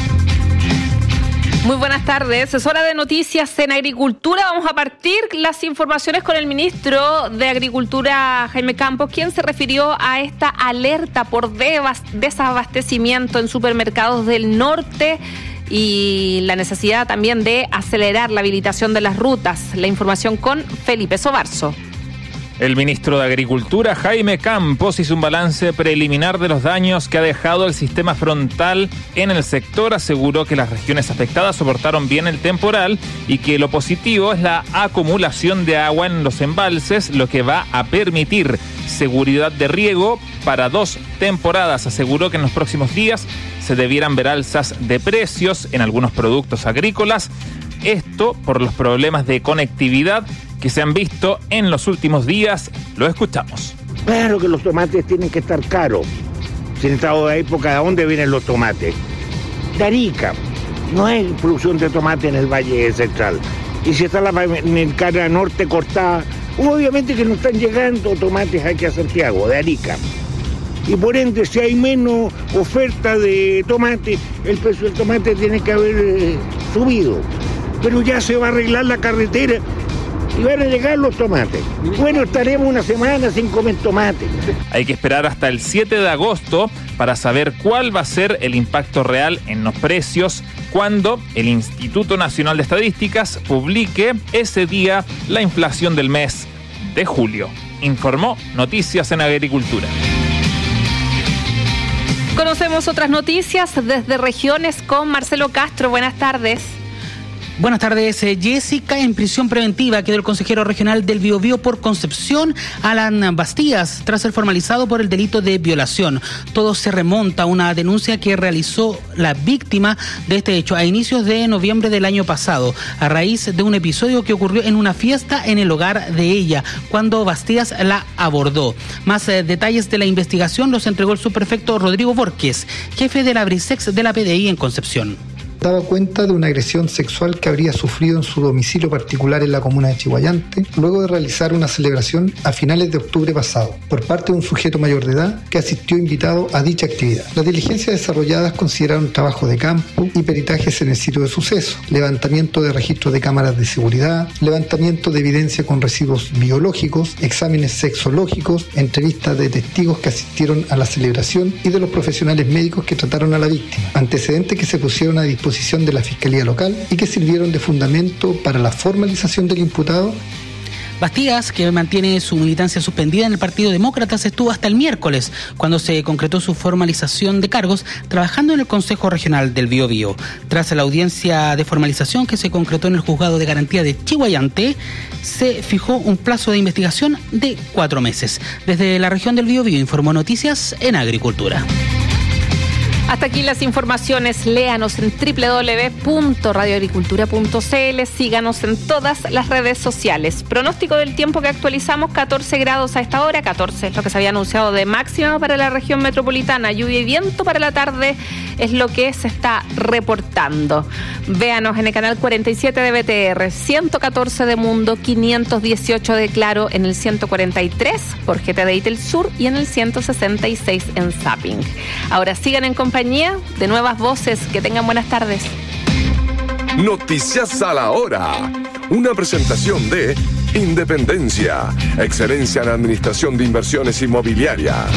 Muy buenas tardes, es hora de noticias en Agricultura. Vamos a partir las informaciones con el ministro de Agricultura, Jaime Campos, quien se refirió a esta alerta por desabastecimiento en supermercados del norte y la necesidad también de acelerar la habilitación de las rutas. La información con Felipe Sobarzo. El ministro de Agricultura, Jaime Campos, hizo un balance preliminar de los daños que ha dejado el sistema frontal en el sector. Aseguró que las regiones afectadas soportaron bien el temporal y que lo positivo es la acumulación de agua en los embalses, lo que va a permitir seguridad de riego para 2 temporadas. Aseguró que en los próximos días se debieran ver alzas de precios en algunos productos agrícolas. Esto por los problemas de conectividad que se han visto en los últimos días. Lo escuchamos. Claro que los tomates tienen que estar caros. Si en esta época, ¿de dónde vienen los tomates? De Arica. No hay producción de tomate en el Valle Central. Y si está la cara norte cortada, obviamente que no están llegando tomates aquí a Santiago, de Arica. Y por ende, si hay menos oferta de tomate, el precio del tomate tiene que haber subido. Pero ya se va a arreglar la carretera y van a llegar los tomates. Bueno, estaremos una semana sin comer tomate. Hay que esperar hasta el 7 de agosto para saber cuál va a ser el impacto real en los precios cuando el Instituto Nacional de Estadísticas publique ese día la inflación del mes de julio. Informó Noticias en Agricultura. Conocemos otras noticias desde regiones con Marcelo Castro. Buenas tardes. Buenas tardes, Jessica. En prisión preventiva quedó el consejero regional del Biobío por Concepción, Alan Bastías, tras ser formalizado por el delito de violación. Todo se remonta a una denuncia que realizó la víctima de este hecho a inicios de noviembre del año pasado, a raíz de un episodio que ocurrió en una fiesta en el hogar de ella, cuando Bastías la abordó. Más detalles de la investigación los entregó el subprefecto Rodrigo Borges, jefe de la Brisex de la PDI en Concepción. Daba cuenta de una agresión sexual que habría sufrido en su domicilio particular en la comuna de Chihuayante, luego de realizar una celebración a finales de octubre pasado, por parte de un sujeto mayor de edad que asistió invitado a dicha actividad. Las diligencias desarrolladas consideraron trabajo de campo y peritajes en el sitio de suceso, levantamiento de registros de cámaras de seguridad, levantamiento de evidencia con residuos biológicos, exámenes sexológicos, entrevistas de testigos que asistieron a la celebración y de los profesionales médicos que trataron a la víctima, antecedentes que se pusieron a disposición de la Fiscalía Local y que sirvieron de fundamento para la formalización del imputado. Bastías, que mantiene su militancia suspendida en el Partido Demócrata, estuvo hasta el miércoles, cuando se concretó su formalización de cargos, trabajando en el Consejo Regional del Biobío. Tras la audiencia de formalización que se concretó en el Juzgado de Garantía de Chihuayante, se fijó un plazo de investigación de 4 meses. Desde la región del Biobío informó Noticias en Agricultura. Hasta aquí las informaciones. Léanos en www.radioagricultura.cl. Síganos en todas las redes sociales. Pronóstico del tiempo que actualizamos: 14 grados a esta hora. 14 es lo que se había anunciado de máxima para la región metropolitana. Lluvia y viento para la tarde es lo que se está reportando. Véanos en el canal 47 de BTR, 114 de Mundo, 518 de Claro, en el 143 por GT de Itel Sur y en el 166 en Zapping. Ahora sigan en compañía de Nuevas Voces. Que tengan buenas tardes. Noticias a la hora. Una presentación de Independencia, excelencia en administración de inversiones inmobiliarias.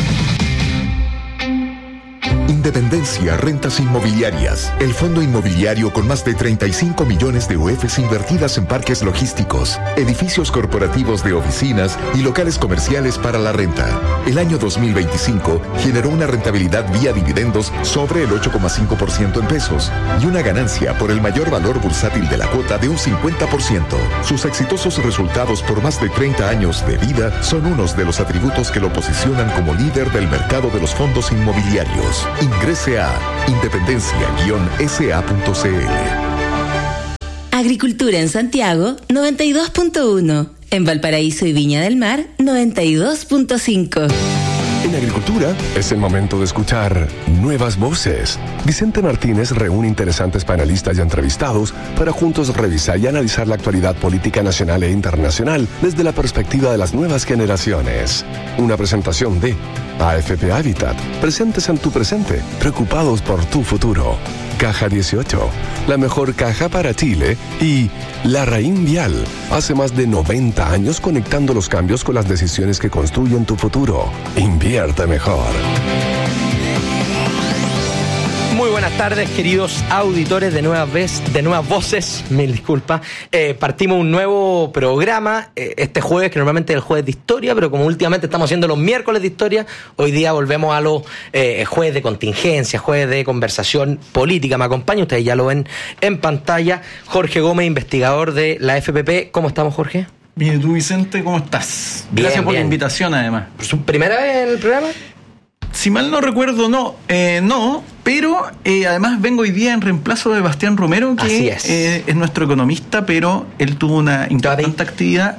Independencia Rentas Inmobiliarias, el fondo inmobiliario con más de 35 millones de UFs invertidas en parques logísticos, edificios corporativos de oficinas y locales comerciales para la renta. El año 2025 generó una rentabilidad vía dividendos sobre el 8,5% en pesos y una ganancia por el mayor valor bursátil de la cuota de un 50%. Sus exitosos resultados por más de 30 años de vida son unos de los atributos que lo posicionan como líder del mercado de los fondos inmobiliarios. Ingrese a independencia-sa.cl. Agricultura en Santiago, 92.1. En Valparaíso y Viña del Mar, 92.5. En Agricultura es el momento de escuchar Nuevas Voces. Vicente Martínez reúne interesantes panelistas y entrevistados para juntos revisar y analizar la actualidad política nacional e internacional desde la perspectiva de las nuevas generaciones. Una presentación de AFP Habitat, presentes en tu presente, preocupados por tu futuro. Caja 18, la mejor caja para Chile, y Larraín Vial, hace más de 90 años conectando los cambios con las decisiones que construyen tu futuro. Invierte mejor. Muy buenas tardes, queridos auditores de Nuevas Voces, mil disculpas. Partimos un nuevo programa este jueves, que normalmente es el jueves de historia, pero como últimamente estamos haciendo los miércoles de historia, hoy día volvemos a los jueves de contingencia, jueves de conversación política. Me acompaña, ustedes ya lo ven en pantalla, Jorge Gómez, investigador de la FPP. ¿Cómo estamos, Jorge? Bien, ¿y tú, Vicente, cómo estás? Bien, gracias por bien. la invitación, además. ¿Su primera vez en el programa? Si mal no recuerdo, no, pero además vengo hoy día en reemplazo de Bastián Romero, que es nuestro economista, pero él tuvo una importante actividad,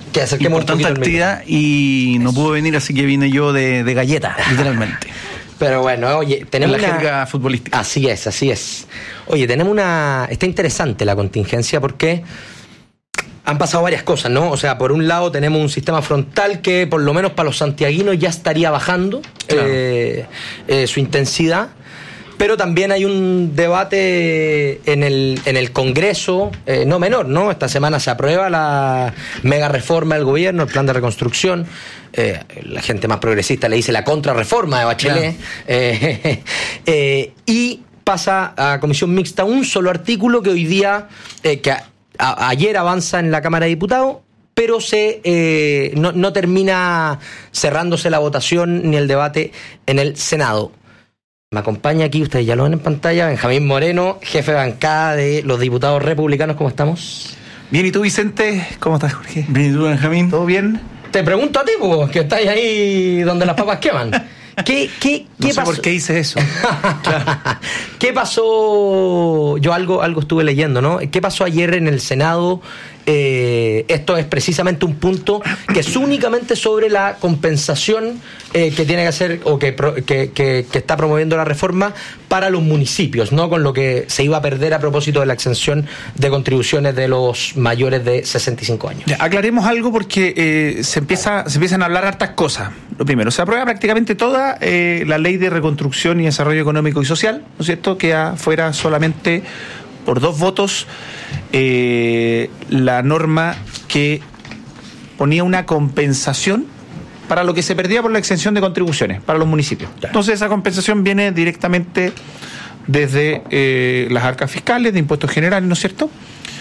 y no pudo venir, así que vine yo de galleta, literalmente. Pero bueno, oye, tenemos la jerga futbolística. Así es. Oye, tenemos está interesante la contingencia porque han pasado varias cosas, ¿no? O sea, por un lado tenemos un sistema frontal que por lo menos para los santiaguinos ya estaría bajando, claro, su intensidad, pero también hay un debate en el Congreso, no menor, ¿no? Esta semana se aprueba la mega reforma del gobierno, el plan de reconstrucción. La gente más progresista le dice la contrarreforma de Bachelet. Claro. Y pasa a comisión mixta un solo artículo que hoy día, ayer avanza en la Cámara de Diputados, pero no termina cerrándose la votación ni el debate en el Senado. Me acompaña aquí, ustedes ya lo ven en pantalla, Benjamín Moreno, jefe de bancada de los diputados republicanos. ¿Cómo estamos? Bien, ¿y tú, Vicente? ¿Cómo estás, Jorge? Bien, ¿y tú, Benjamín? ¿Todo bien? Te pregunto a ti, pues, que estáis ahí donde las papas queman. ¿Qué no sé pasó? ¿Por qué hice eso? Claro. ¿Qué pasó? Yo algo estuve leyendo, ¿no? ¿Qué pasó ayer en el Senado? Esto es precisamente un punto que es únicamente sobre la compensación que tiene que hacer o que está promoviendo la reforma para los municipios, ¿no? Con lo que se iba a perder a propósito de la exención de contribuciones de los mayores de 65 años. Ya, aclaremos algo porque se empiezan a hablar hartas cosas. Lo primero, se aprueba prácticamente toda la ley de reconstrucción y desarrollo económico y social, ¿no es cierto? Queda fuera solamente por 2 votos la norma que ponía una compensación para lo que se perdía por la exención de contribuciones para los municipios. Entonces esa compensación viene directamente desde las arcas fiscales, de impuestos generales, ¿no es cierto?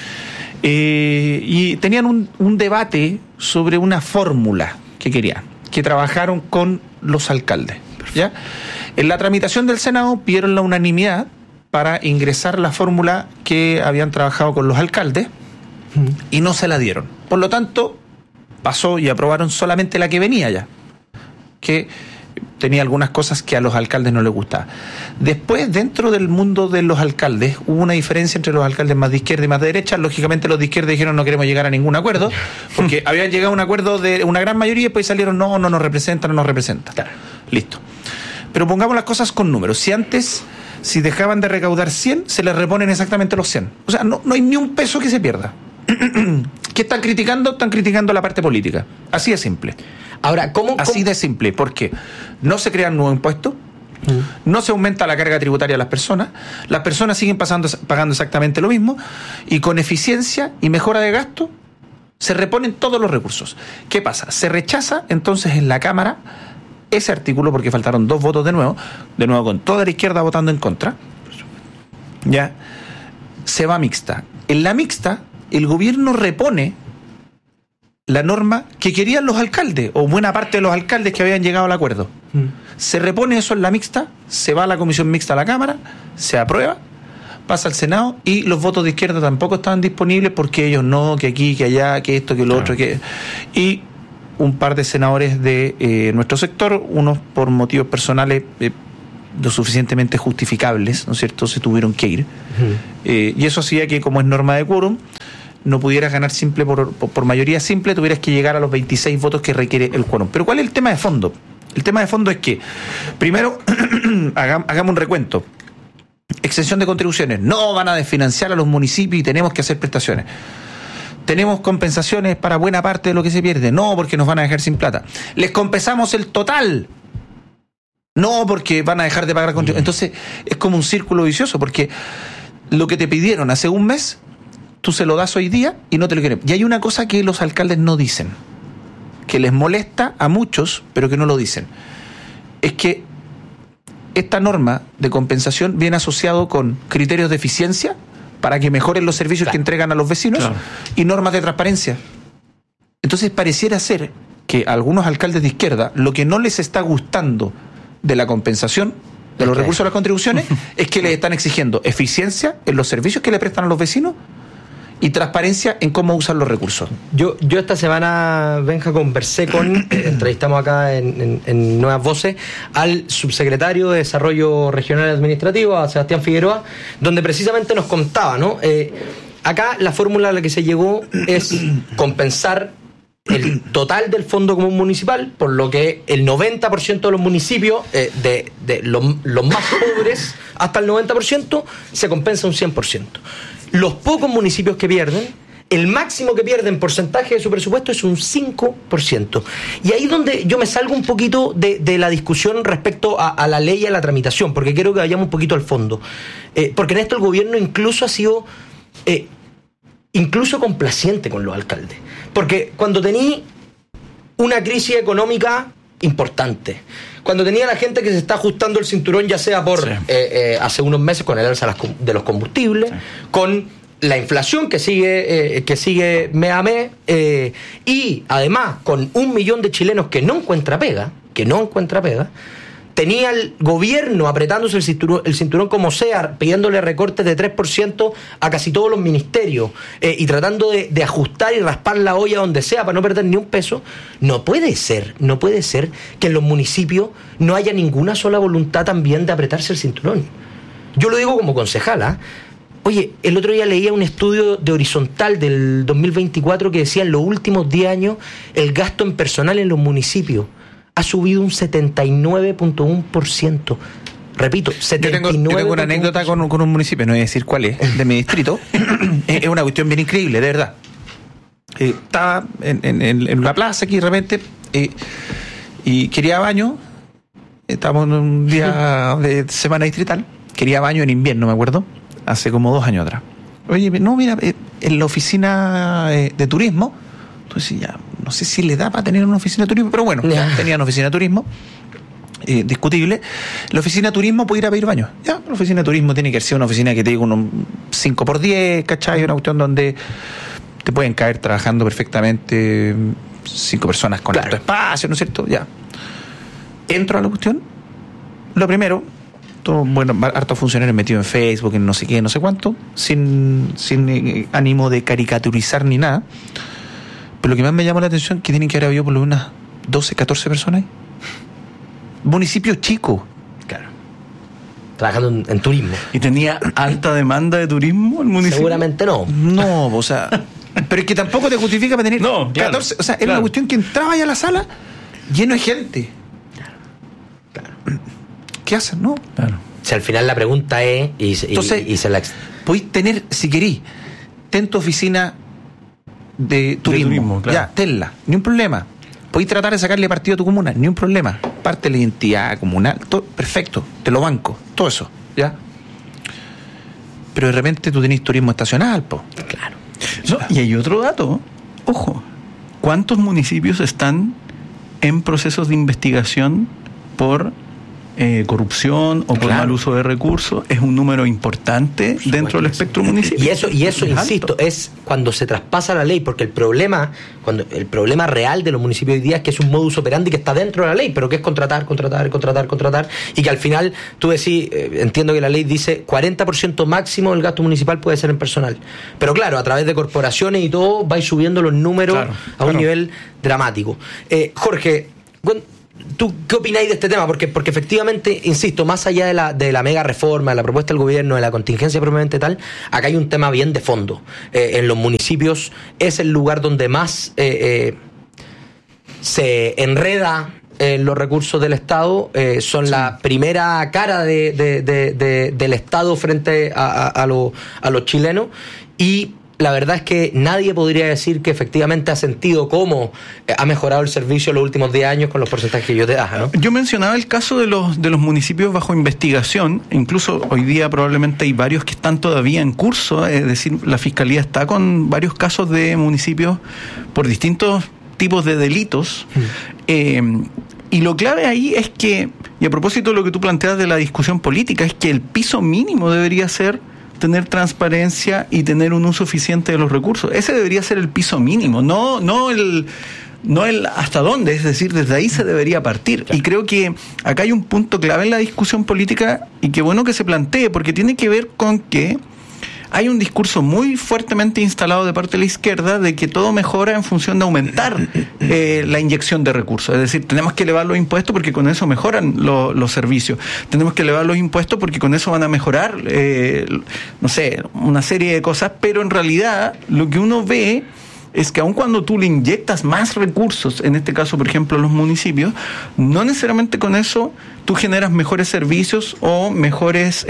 Y tenían un debate sobre una fórmula que trabajaron con los alcaldes, ¿ya? En la tramitación del Senado pidieron la unanimidad para ingresar la fórmula que habían trabajado con los alcaldes y no se la dieron. Por lo tanto, pasó y aprobaron solamente la que venía ya, que tenía algunas cosas que a los alcaldes no les gustaban. Después, dentro del mundo de los alcaldes, hubo una diferencia entre los alcaldes más de izquierda y más de derecha. Lógicamente los de izquierda dijeron no queremos llegar a ningún acuerdo, porque habían llegado a un acuerdo de una gran mayoría y después salieron no nos representa. Claro. Listo. Pero pongamos las cosas con números. Si dejaban de recaudar 100, se les reponen exactamente los 100. O sea, no hay ni un peso que se pierda. ¿Qué están criticando? Están criticando la parte política. Así de simple. Ahora, Así de simple, porque no se crean nuevos impuestos, no se aumenta la carga tributaria a las personas siguen pagando exactamente lo mismo, y con eficiencia y mejora de gasto se reponen todos los recursos. ¿Qué pasa? Se rechaza entonces en la Cámara ese artículo porque faltaron 2 votos de nuevo con toda la izquierda votando en contra. Ya se va mixta. En la mixta, el gobierno repone la norma que querían los alcaldes, o buena parte de los alcaldes que habían llegado al acuerdo. Se repone eso en la mixta, se va a la comisión mixta a la Cámara, se aprueba, pasa al Senado, y los votos de izquierda tampoco estaban disponibles porque ellos no, que aquí, que allá, que esto, que lo otro, que... Y un par de senadores de nuestro sector, unos por motivos personales lo suficientemente justificables, ¿no es cierto?, se tuvieron que ir. Y eso hacía que, como es norma de quórum, no pudieras ganar simple por mayoría simple, tuvieras que llegar a los 26 votos que requiere el quórum. Pero ¿cuál es el tema de fondo? El tema de fondo es que, primero, hagamos un recuento. Exención de contribuciones. No van a desfinanciar a los municipios y tenemos que hacer prestaciones. Tenemos compensaciones para buena parte de lo que se pierde. No, porque nos van a dejar sin plata. Les compensamos el total. No, porque van a dejar de pagar contribuciones. Entonces, es como un círculo vicioso, porque lo que te pidieron hace un mes, tú se lo das hoy día y no te lo quieren. Y hay una cosa que los alcaldes no dicen, que les molesta a muchos, pero que no lo dicen. Es que esta norma de compensación viene asociado con criterios de eficiencia para que mejoren los servicios que entregan a los vecinos y normas de transparencia. Entonces pareciera ser que a algunos alcaldes de izquierda lo que no les está gustando de la compensación de los recursos de las contribuciones es que les están exigiendo eficiencia en los servicios que le prestan a los vecinos y transparencia en cómo usan los recursos. Yo esta semana, Benja, conversé entrevistamos acá en Nuevas Voces al subsecretario de Desarrollo Regional y Administrativo, a Sebastián Figueroa, donde precisamente nos contaba, ¿no? Acá la fórmula a la que se llegó es compensar el total del Fondo Común Municipal, por lo que el 90% de los municipios, de los más pobres hasta el 90%, se compensa un 100%. Los pocos municipios que pierden, el máximo que pierden en porcentaje de su presupuesto es un 5%. Y ahí es donde yo me salgo un poquito de la discusión respecto a la ley y a la tramitación, porque quiero que vayamos un poquito al fondo. Porque en esto el gobierno incluso ha sido incluso complaciente con los alcaldes. Porque cuando tenía una crisis económica importante, cuando tenía la gente que se está ajustando el cinturón, ya sea por hace unos meses con el alza de los combustibles, con la inflación que sigue mes a mes, y además con 1 millón de chilenos que no encuentra pega, tenía el gobierno apretándose el cinturón como sea, pidiéndole recortes de 3% a casi todos los ministerios, y tratando de ajustar y raspar la olla donde sea para no perder ni un peso. No puede ser que en los municipios no haya ninguna sola voluntad también de apretarse el cinturón. Yo lo digo como concejala. Oye, el otro día leía un estudio de Horizontal del 2024 que decía en los últimos 10 años el gasto en personal en los municipios ha subido un 79.1%. Repito, 79%. Yo tengo una anécdota con un municipio, no voy a decir cuál es, de mi distrito. Es una cuestión bien increíble, de verdad. Estaba en una plaza aquí de repente y quería baño. Estábamos en un día de semana distrital. Quería baño en invierno, me acuerdo, hace como 2 años atrás. Oye, no, mira, en la oficina de turismo, entonces ya, no sé si le da para tener una oficina de turismo, pero bueno, ya tenía una oficina de turismo, discutible. La oficina de turismo puede ir a pedir baño. Ya, la oficina de turismo tiene que ser una oficina que te digo unos 5x10, ¿cachai? Una cuestión donde te pueden caer trabajando perfectamente 5 personas con alto espacio, ¿no es cierto? Ya. Entro a la cuestión. Lo primero, hartos funcionarios metidos en Facebook, en no sé qué, no sé cuánto, sin ánimo de caricaturizar ni nada. Pero lo que más me llamó la atención es que tienen que haber habido por lo menos unas 12, 14 personas ahí. municipio chico. Claro. Trabajando en turismo. ¿Y tenía alta demanda de turismo el municipio? Seguramente no. No, o sea, pero es que tampoco te justifica para tener 14, o sea, era una cuestión que entraba ya a la sala lleno de gente. Claro. ¿Qué hacen, no? Claro. Si al final la pregunta es, Entonces, y se la... podéis tener, si querís, ten tu oficina de turismo, claro. Ya, tenla, ni un problema. Podéis tratar de sacarle partido a tu comuna, ni un problema. Parte de la identidad comunal, todo, perfecto, te lo banco, todo eso, ¿ya? Pero de repente tú tenés turismo estacional, po. Claro. No, y hay otro dato, ojo, ¿cuántos municipios están en procesos de investigación por corrupción o por mal uso de recursos? Es un número importante dentro del espectro municipal. Y eso insisto, es cuando se traspasa la ley, porque el problema real de los municipios hoy día es que es un modus operandi que está dentro de la ley, pero que es contratar, y que al final tú decís, entiendo que la ley dice 40% máximo del gasto municipal puede ser en personal. Pero claro, a través de corporaciones y todo, vais subiendo los números a un nivel dramático. Jorge, ¿tú qué opináis de este tema? Porque efectivamente, insisto, más allá de la mega reforma, de la propuesta del gobierno, de la contingencia propiamente tal, acá hay un tema bien de fondo. En los municipios es el lugar donde más se enreda los recursos del Estado, son la primera cara del Estado frente a los chilenos, y la verdad es que nadie podría decir que efectivamente ha sentido cómo ha mejorado el servicio en los últimos 10 años con los porcentajes que yo te das, ¿no? Yo mencionaba el caso de los municipios bajo investigación. Incluso hoy día probablemente hay varios que están todavía en curso. Es decir, la Fiscalía está con varios casos de municipios por distintos tipos de delitos. Y lo clave ahí es que, y a propósito de lo que tú planteas de la discusión política, es que el piso mínimo debería ser tener transparencia y tener un uso eficiente de los recursos. Ese debería ser el piso mínimo, no el hasta dónde, es decir, desde ahí se debería partir. Claro. Y creo que acá hay un punto clave en la discusión política, y qué bueno que se plantee, porque tiene que ver con que hay un discurso muy fuertemente instalado de parte de la izquierda de que todo mejora en función de aumentar la inyección de recursos. Es decir, tenemos que elevar los impuestos porque con eso mejoran los servicios. Tenemos que elevar los impuestos porque con eso van a mejorar, una serie de cosas. Pero en realidad lo que uno ve es que aun cuando tú le inyectas más recursos, en este caso, por ejemplo, a los municipios, no necesariamente con eso tú generas mejores servicios o mejores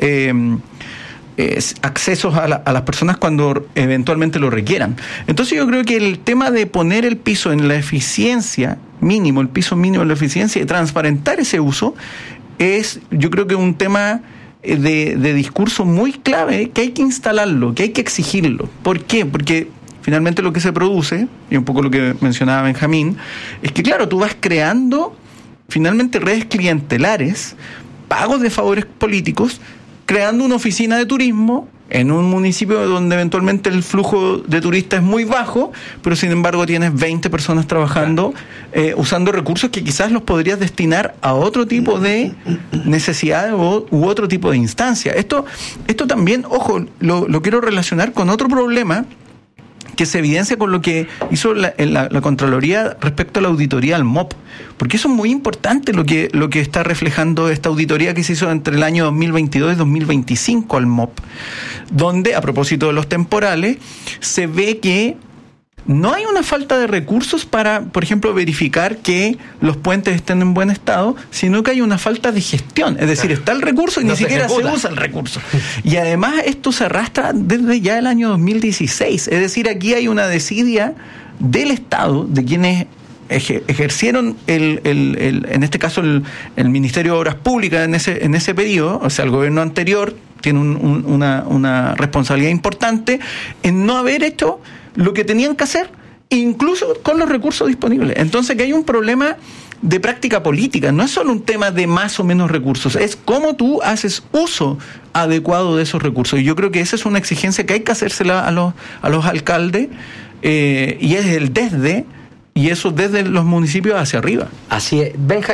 accesos a las personas cuando eventualmente lo requieran. Entonces yo creo que el tema de poner el piso en la eficiencia mínimo, el piso mínimo de la eficiencia y transparentar ese uso, es yo creo que un tema de discurso muy clave, que hay que instalarlo, que hay que exigirlo. ¿Por qué? Porque finalmente lo que se produce, y un poco lo que mencionaba Benjamín, es que claro, tú vas creando finalmente redes clientelares, pagos de favores políticos, creando una oficina de turismo en un municipio donde eventualmente el flujo de turistas es muy bajo, pero sin embargo tienes 20 personas trabajando, usando recursos que quizás los podrías destinar a otro tipo de necesidades u otro tipo de instancia. Esto también, ojo, lo quiero relacionar con otro problema que se evidencia con lo que hizo la Contraloría respecto a la auditoría al MOP, porque eso es muy importante lo que está reflejando esta auditoría que se hizo entre el año 2022 y 2025 al MOP, donde, a propósito de los temporales, se ve que no hay una falta de recursos para, por ejemplo, verificar que los puentes estén en buen estado, sino que hay una falta de gestión. Es decir, está el recurso y ni siquiera se usa el recurso. Y además esto se arrastra desde ya el año 2016. Es decir, aquí hay una desidia del Estado, de quienes ejercieron en este caso el Ministerio de Obras Públicas en ese periodo, o sea, el gobierno anterior tiene una responsabilidad importante en no haber hecho lo que tenían que hacer, incluso con los recursos disponibles. Entonces, que hay un problema de práctica política, no es solo un tema de más o menos recursos, es cómo tú haces uso adecuado de esos recursos. Y yo creo que esa es una exigencia que hay que hacérsela a los alcaldes, y es el desde, y eso desde los municipios hacia arriba. Así es. Benja,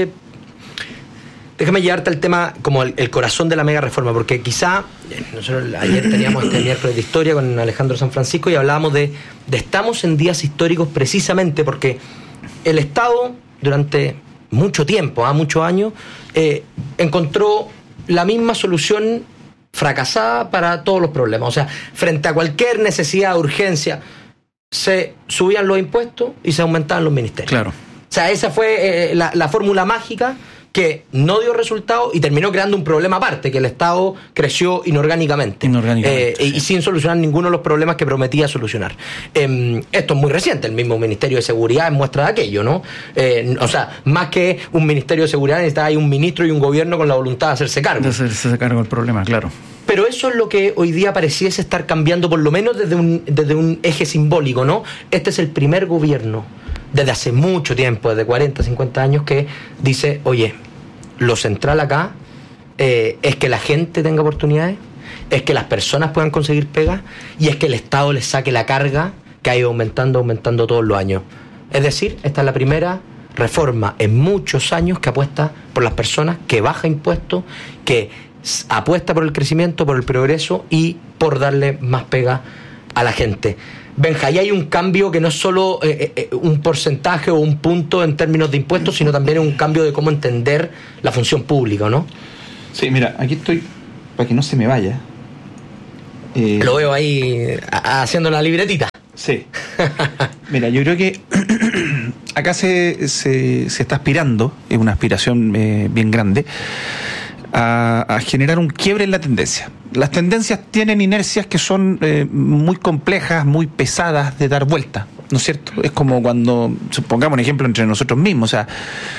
déjame llevarte al tema como el corazón de la mega reforma, porque quizá nosotros ayer teníamos este miércoles de historia con Alejandro San Francisco y hablábamos de estamos en días históricos precisamente porque el Estado durante mucho tiempo, muchos años, encontró la misma solución fracasada para todos los problemas. O sea, frente a cualquier necesidad, urgencia, se subían los impuestos y se aumentaban los ministerios. Claro. O sea, esa fue la fórmula mágica que no dio resultado y terminó creando un problema aparte, que el Estado creció inorgánicamente. Y sin solucionar ninguno de los problemas que prometía solucionar. Esto es muy reciente, el mismo Ministerio de Seguridad es muestra de aquello, ¿no? O sea, más que un Ministerio de Seguridad necesita hay un ministro y un gobierno con la voluntad de hacerse cargo. De hacerse cargo del problema, claro. Pero eso es lo que hoy día pareciese estar cambiando, por lo menos desde un eje simbólico, ¿no? Este es el primer gobierno desde hace mucho tiempo, desde 40, 50 años, que dice, oye, lo central acá es que la gente tenga oportunidades, es que las personas puedan conseguir pegas y es que el Estado les saque la carga que ha ido aumentando todos los años. Es decir, esta es la primera reforma en muchos años que apuesta por las personas, que baja impuestos, que apuesta por el crecimiento, por el progreso y por darle más pega a la gente. Benja, ahí hay un cambio que no es solo un porcentaje o un punto en términos de impuestos, sino también un cambio de cómo entender la función pública, ¿no? Sí, mira, aquí estoy, para que no se me vaya. Lo veo ahí haciendo la libretita. Sí. Mira, yo creo que acá se está aspirando, es una aspiración bien grande, a generar un quiebre en la tendencia. Las tendencias tienen inercias que son muy complejas, muy pesadas de dar vuelta, ¿no es cierto? Es como cuando, pongamos un ejemplo entre nosotros mismos, o sea,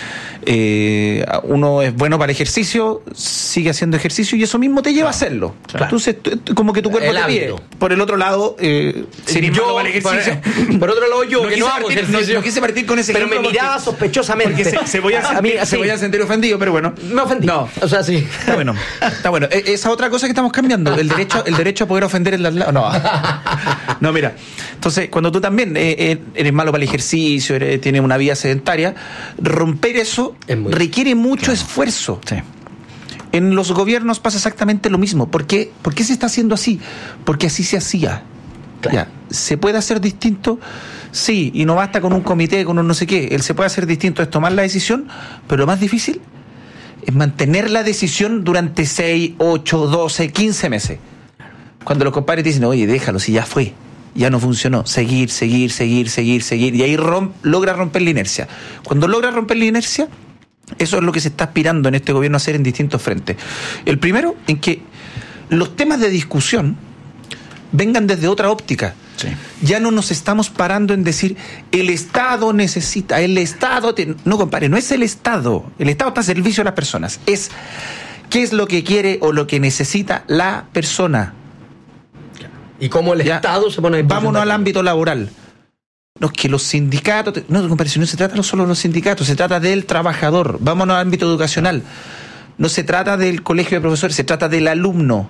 uno es bueno para el ejercicio, sigue haciendo ejercicio y eso mismo te lleva a hacerlo. Claro. Entonces, como que tu cuerpo te pide. Por el otro lado, si eres malo para el ejercicio. Por otro lado, yo que no hago ejercicio. No quise partir con ese ejemplo. Pero me miraba sospechosamente. Porque se voy a sentir ofendido, pero bueno. Me ofendí. No. O sea, sí. Está bueno. Esa otra cosa que estamos cambiando, el derecho a poder ofender el lado. No, mira. Entonces, cuando tú también eres malo para el ejercicio, tienes una vida sedentaria, romper eso requiere mucho esfuerzo. Sí. En los gobiernos pasa exactamente lo mismo. ¿Por qué se está haciendo así? Porque así se hacía. Claro. Ya. ¿Se puede hacer distinto? Sí, y no basta con un comité, con un no sé qué. El se puede hacer distinto es tomar la decisión, pero lo más difícil es mantener la decisión durante 6, 8, 12, 15 meses. Cuando los compadres dicen, oye, déjalo, si ya fue, ya no funcionó, seguir, y ahí logra romper la inercia. Cuando logra romper la inercia, eso es lo que se está aspirando en este gobierno a hacer en distintos frentes. El primero, en que los temas de discusión vengan desde otra óptica. Sí. Ya no nos estamos parando en decir el Estado necesita, no, compadre, no es el Estado está a servicio de las personas, es qué es lo que quiere o lo que necesita la persona. Y cómo el Estado se pone... Vámonos al ámbito laboral. No, es que los sindicatos... No, compadre, no se trata no solo de los sindicatos, se trata del trabajador. Vámonos al ámbito educacional. No se trata del colegio de profesores, se trata del alumno.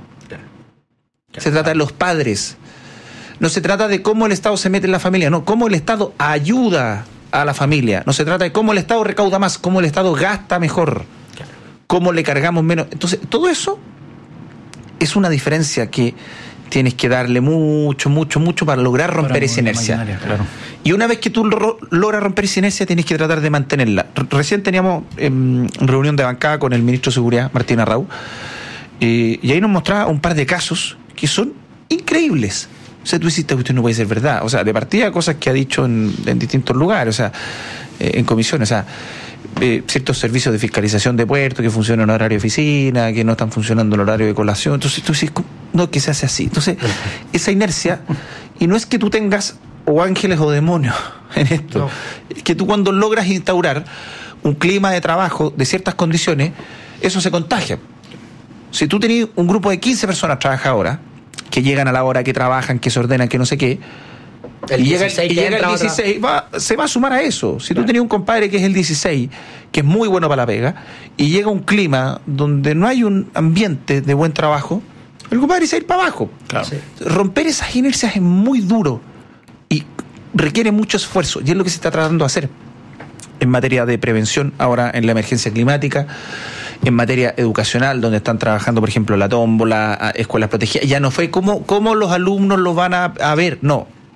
Se trata de los padres. No se trata de cómo el Estado se mete en la familia, no, cómo el Estado ayuda a la familia. No se trata de cómo el Estado recauda más, cómo el Estado gasta mejor, cómo le cargamos menos. Entonces, todo eso es una diferencia que tienes que darle mucho para lograr romper esa inercia. Claro. Y una vez que tú logras romper esa inercia, tienes que tratar de mantenerla. Recién teníamos reunión de bancada con el ministro de Seguridad, Martín Arrau, y ahí nos mostraba un par de casos que son increíbles. O sea, tú hiciste que usted no puede ser verdad. O sea, de partida cosas que ha dicho en distintos lugares, o sea, en comisiones, o sea, ciertos servicios de fiscalización de puertos que funcionan en horario de oficina, que no están funcionando en horario de colación. Entonces tú dices, no, que se hace así. Entonces, esa inercia, y no es que tú tengas o ángeles o demonios en esto, no. Es que tú cuando logras instaurar un clima de trabajo de ciertas condiciones, eso se contagia. Si tú tenías un grupo de 15 personas trabajadoras que llegan a la hora, que trabajan, que se ordenan, que no sé qué, y llega el 16, se va a sumar a eso. Si tú tenías un compadre que es el 16, que es muy bueno para la pega, y llega un clima donde no hay un ambiente de buen trabajo, el compadre se va a ir para abajo. Claro. Sí. Romper esas inercias es muy duro y requiere mucho esfuerzo, y es lo que se está tratando de hacer en materia de prevención ahora en la emergencia climática, en materia educacional, donde están trabajando, por ejemplo, la tómbola, escuelas protegidas. Ya no fue cómo los alumnos lo van a ver, no.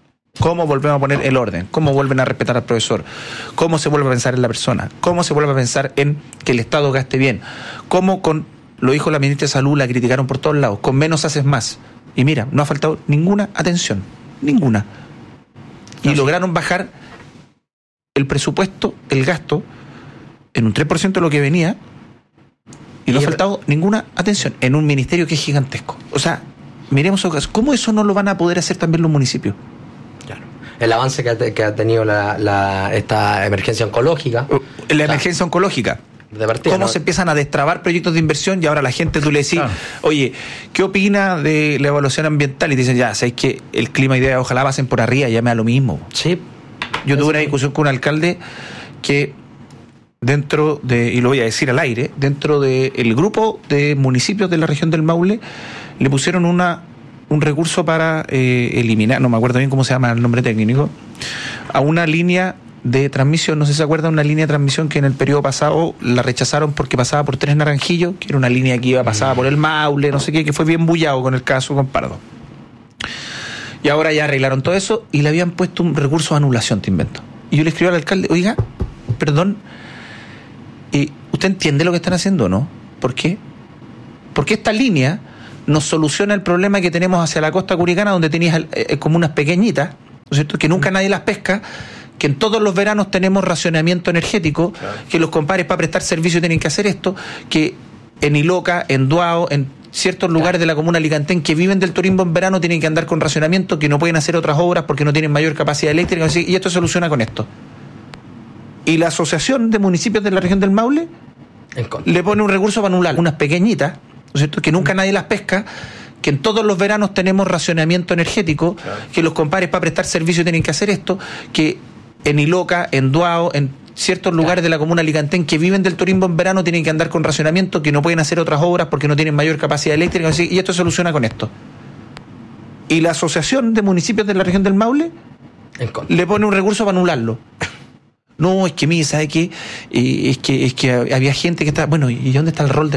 ¿Cómo volvemos a poner el orden? ¿Cómo vuelven a respetar al profesor? ¿Cómo se vuelve a pensar en la persona? ¿Cómo se vuelve a pensar en que el Estado gaste bien? ¿Cómo lo dijo la ministra de Salud, la criticaron por todos lados, con menos haces más? Y mira, no ha faltado ninguna atención, ninguna. Y lograron bajar el presupuesto, el gasto, en un 3% de lo que venía, y no ha faltado ninguna atención, en un ministerio que es gigantesco. O sea, miremos cómo eso no lo van a poder hacer también los municipios. Claro. El avance que ha tenido esta emergencia oncológica. La emergencia oncológica. De partida, cómo se empiezan a destrabar proyectos de inversión y ahora la gente tú le decís, oye, ¿qué opina de la evaluación ambiental? Y te dicen, ya, sabes que el clima y idea ojalá pasen por arriba, ya me da lo mismo. Sí. Yo tuve una discusión con un alcalde que dentro de, y lo voy a decir al aire, dentro del grupo de municipios de la región del Maule, le pusieron un recurso para eliminar, no me acuerdo bien cómo se llama el nombre técnico, a una línea de transmisión, no sé si se acuerdan, una línea de transmisión que en el periodo pasado la rechazaron porque pasaba por Tres Naranjillos, que era una línea que iba pasaba por el Maule, no sé qué, que fue bien bullado con el caso con Pardo. Y ahora ya arreglaron todo eso y le habían puesto un recurso de anulación, te invento. Y yo le escribí al alcalde, oiga, perdón, ¿usted entiende lo que están haciendo o no? ¿Por qué? Porque esta línea nos soluciona el problema que tenemos hacia la costa curicana, donde tenías como unas pequeñitas, ¿no es cierto?, que nunca nadie las pesca, que en todos los veranos tenemos racionamiento energético, que los compadres para prestar servicio tienen que hacer esto, que en Iloca, en Duao, en ciertos lugares de la comuna Alicantén que viven del turismo en verano tienen que andar con racionamiento, que no pueden hacer otras obras porque no tienen mayor capacidad eléctrica, y esto se soluciona con esto. Y la Asociación de Municipios de la Región del Maule le pone un recurso para anular unas pequeñitas, ¿no es cierto?, que nunca nadie las pesca, que en todos los veranos tenemos racionamiento energético, que los compadres para prestar servicio tienen que hacer esto, que en Iloca, en Duao, en ciertos lugares de la comuna Alicantén que viven del turismo en verano tienen que andar con racionamiento, que no pueden hacer otras obras porque no tienen mayor capacidad eléctrica, y esto se soluciona con esto. Y la Asociación de Municipios de la Región del Maule le pone un recurso para anularlo. No, es que mira, ¿sabe qué? Es que había gente que está... Bueno, ¿y dónde está el rol de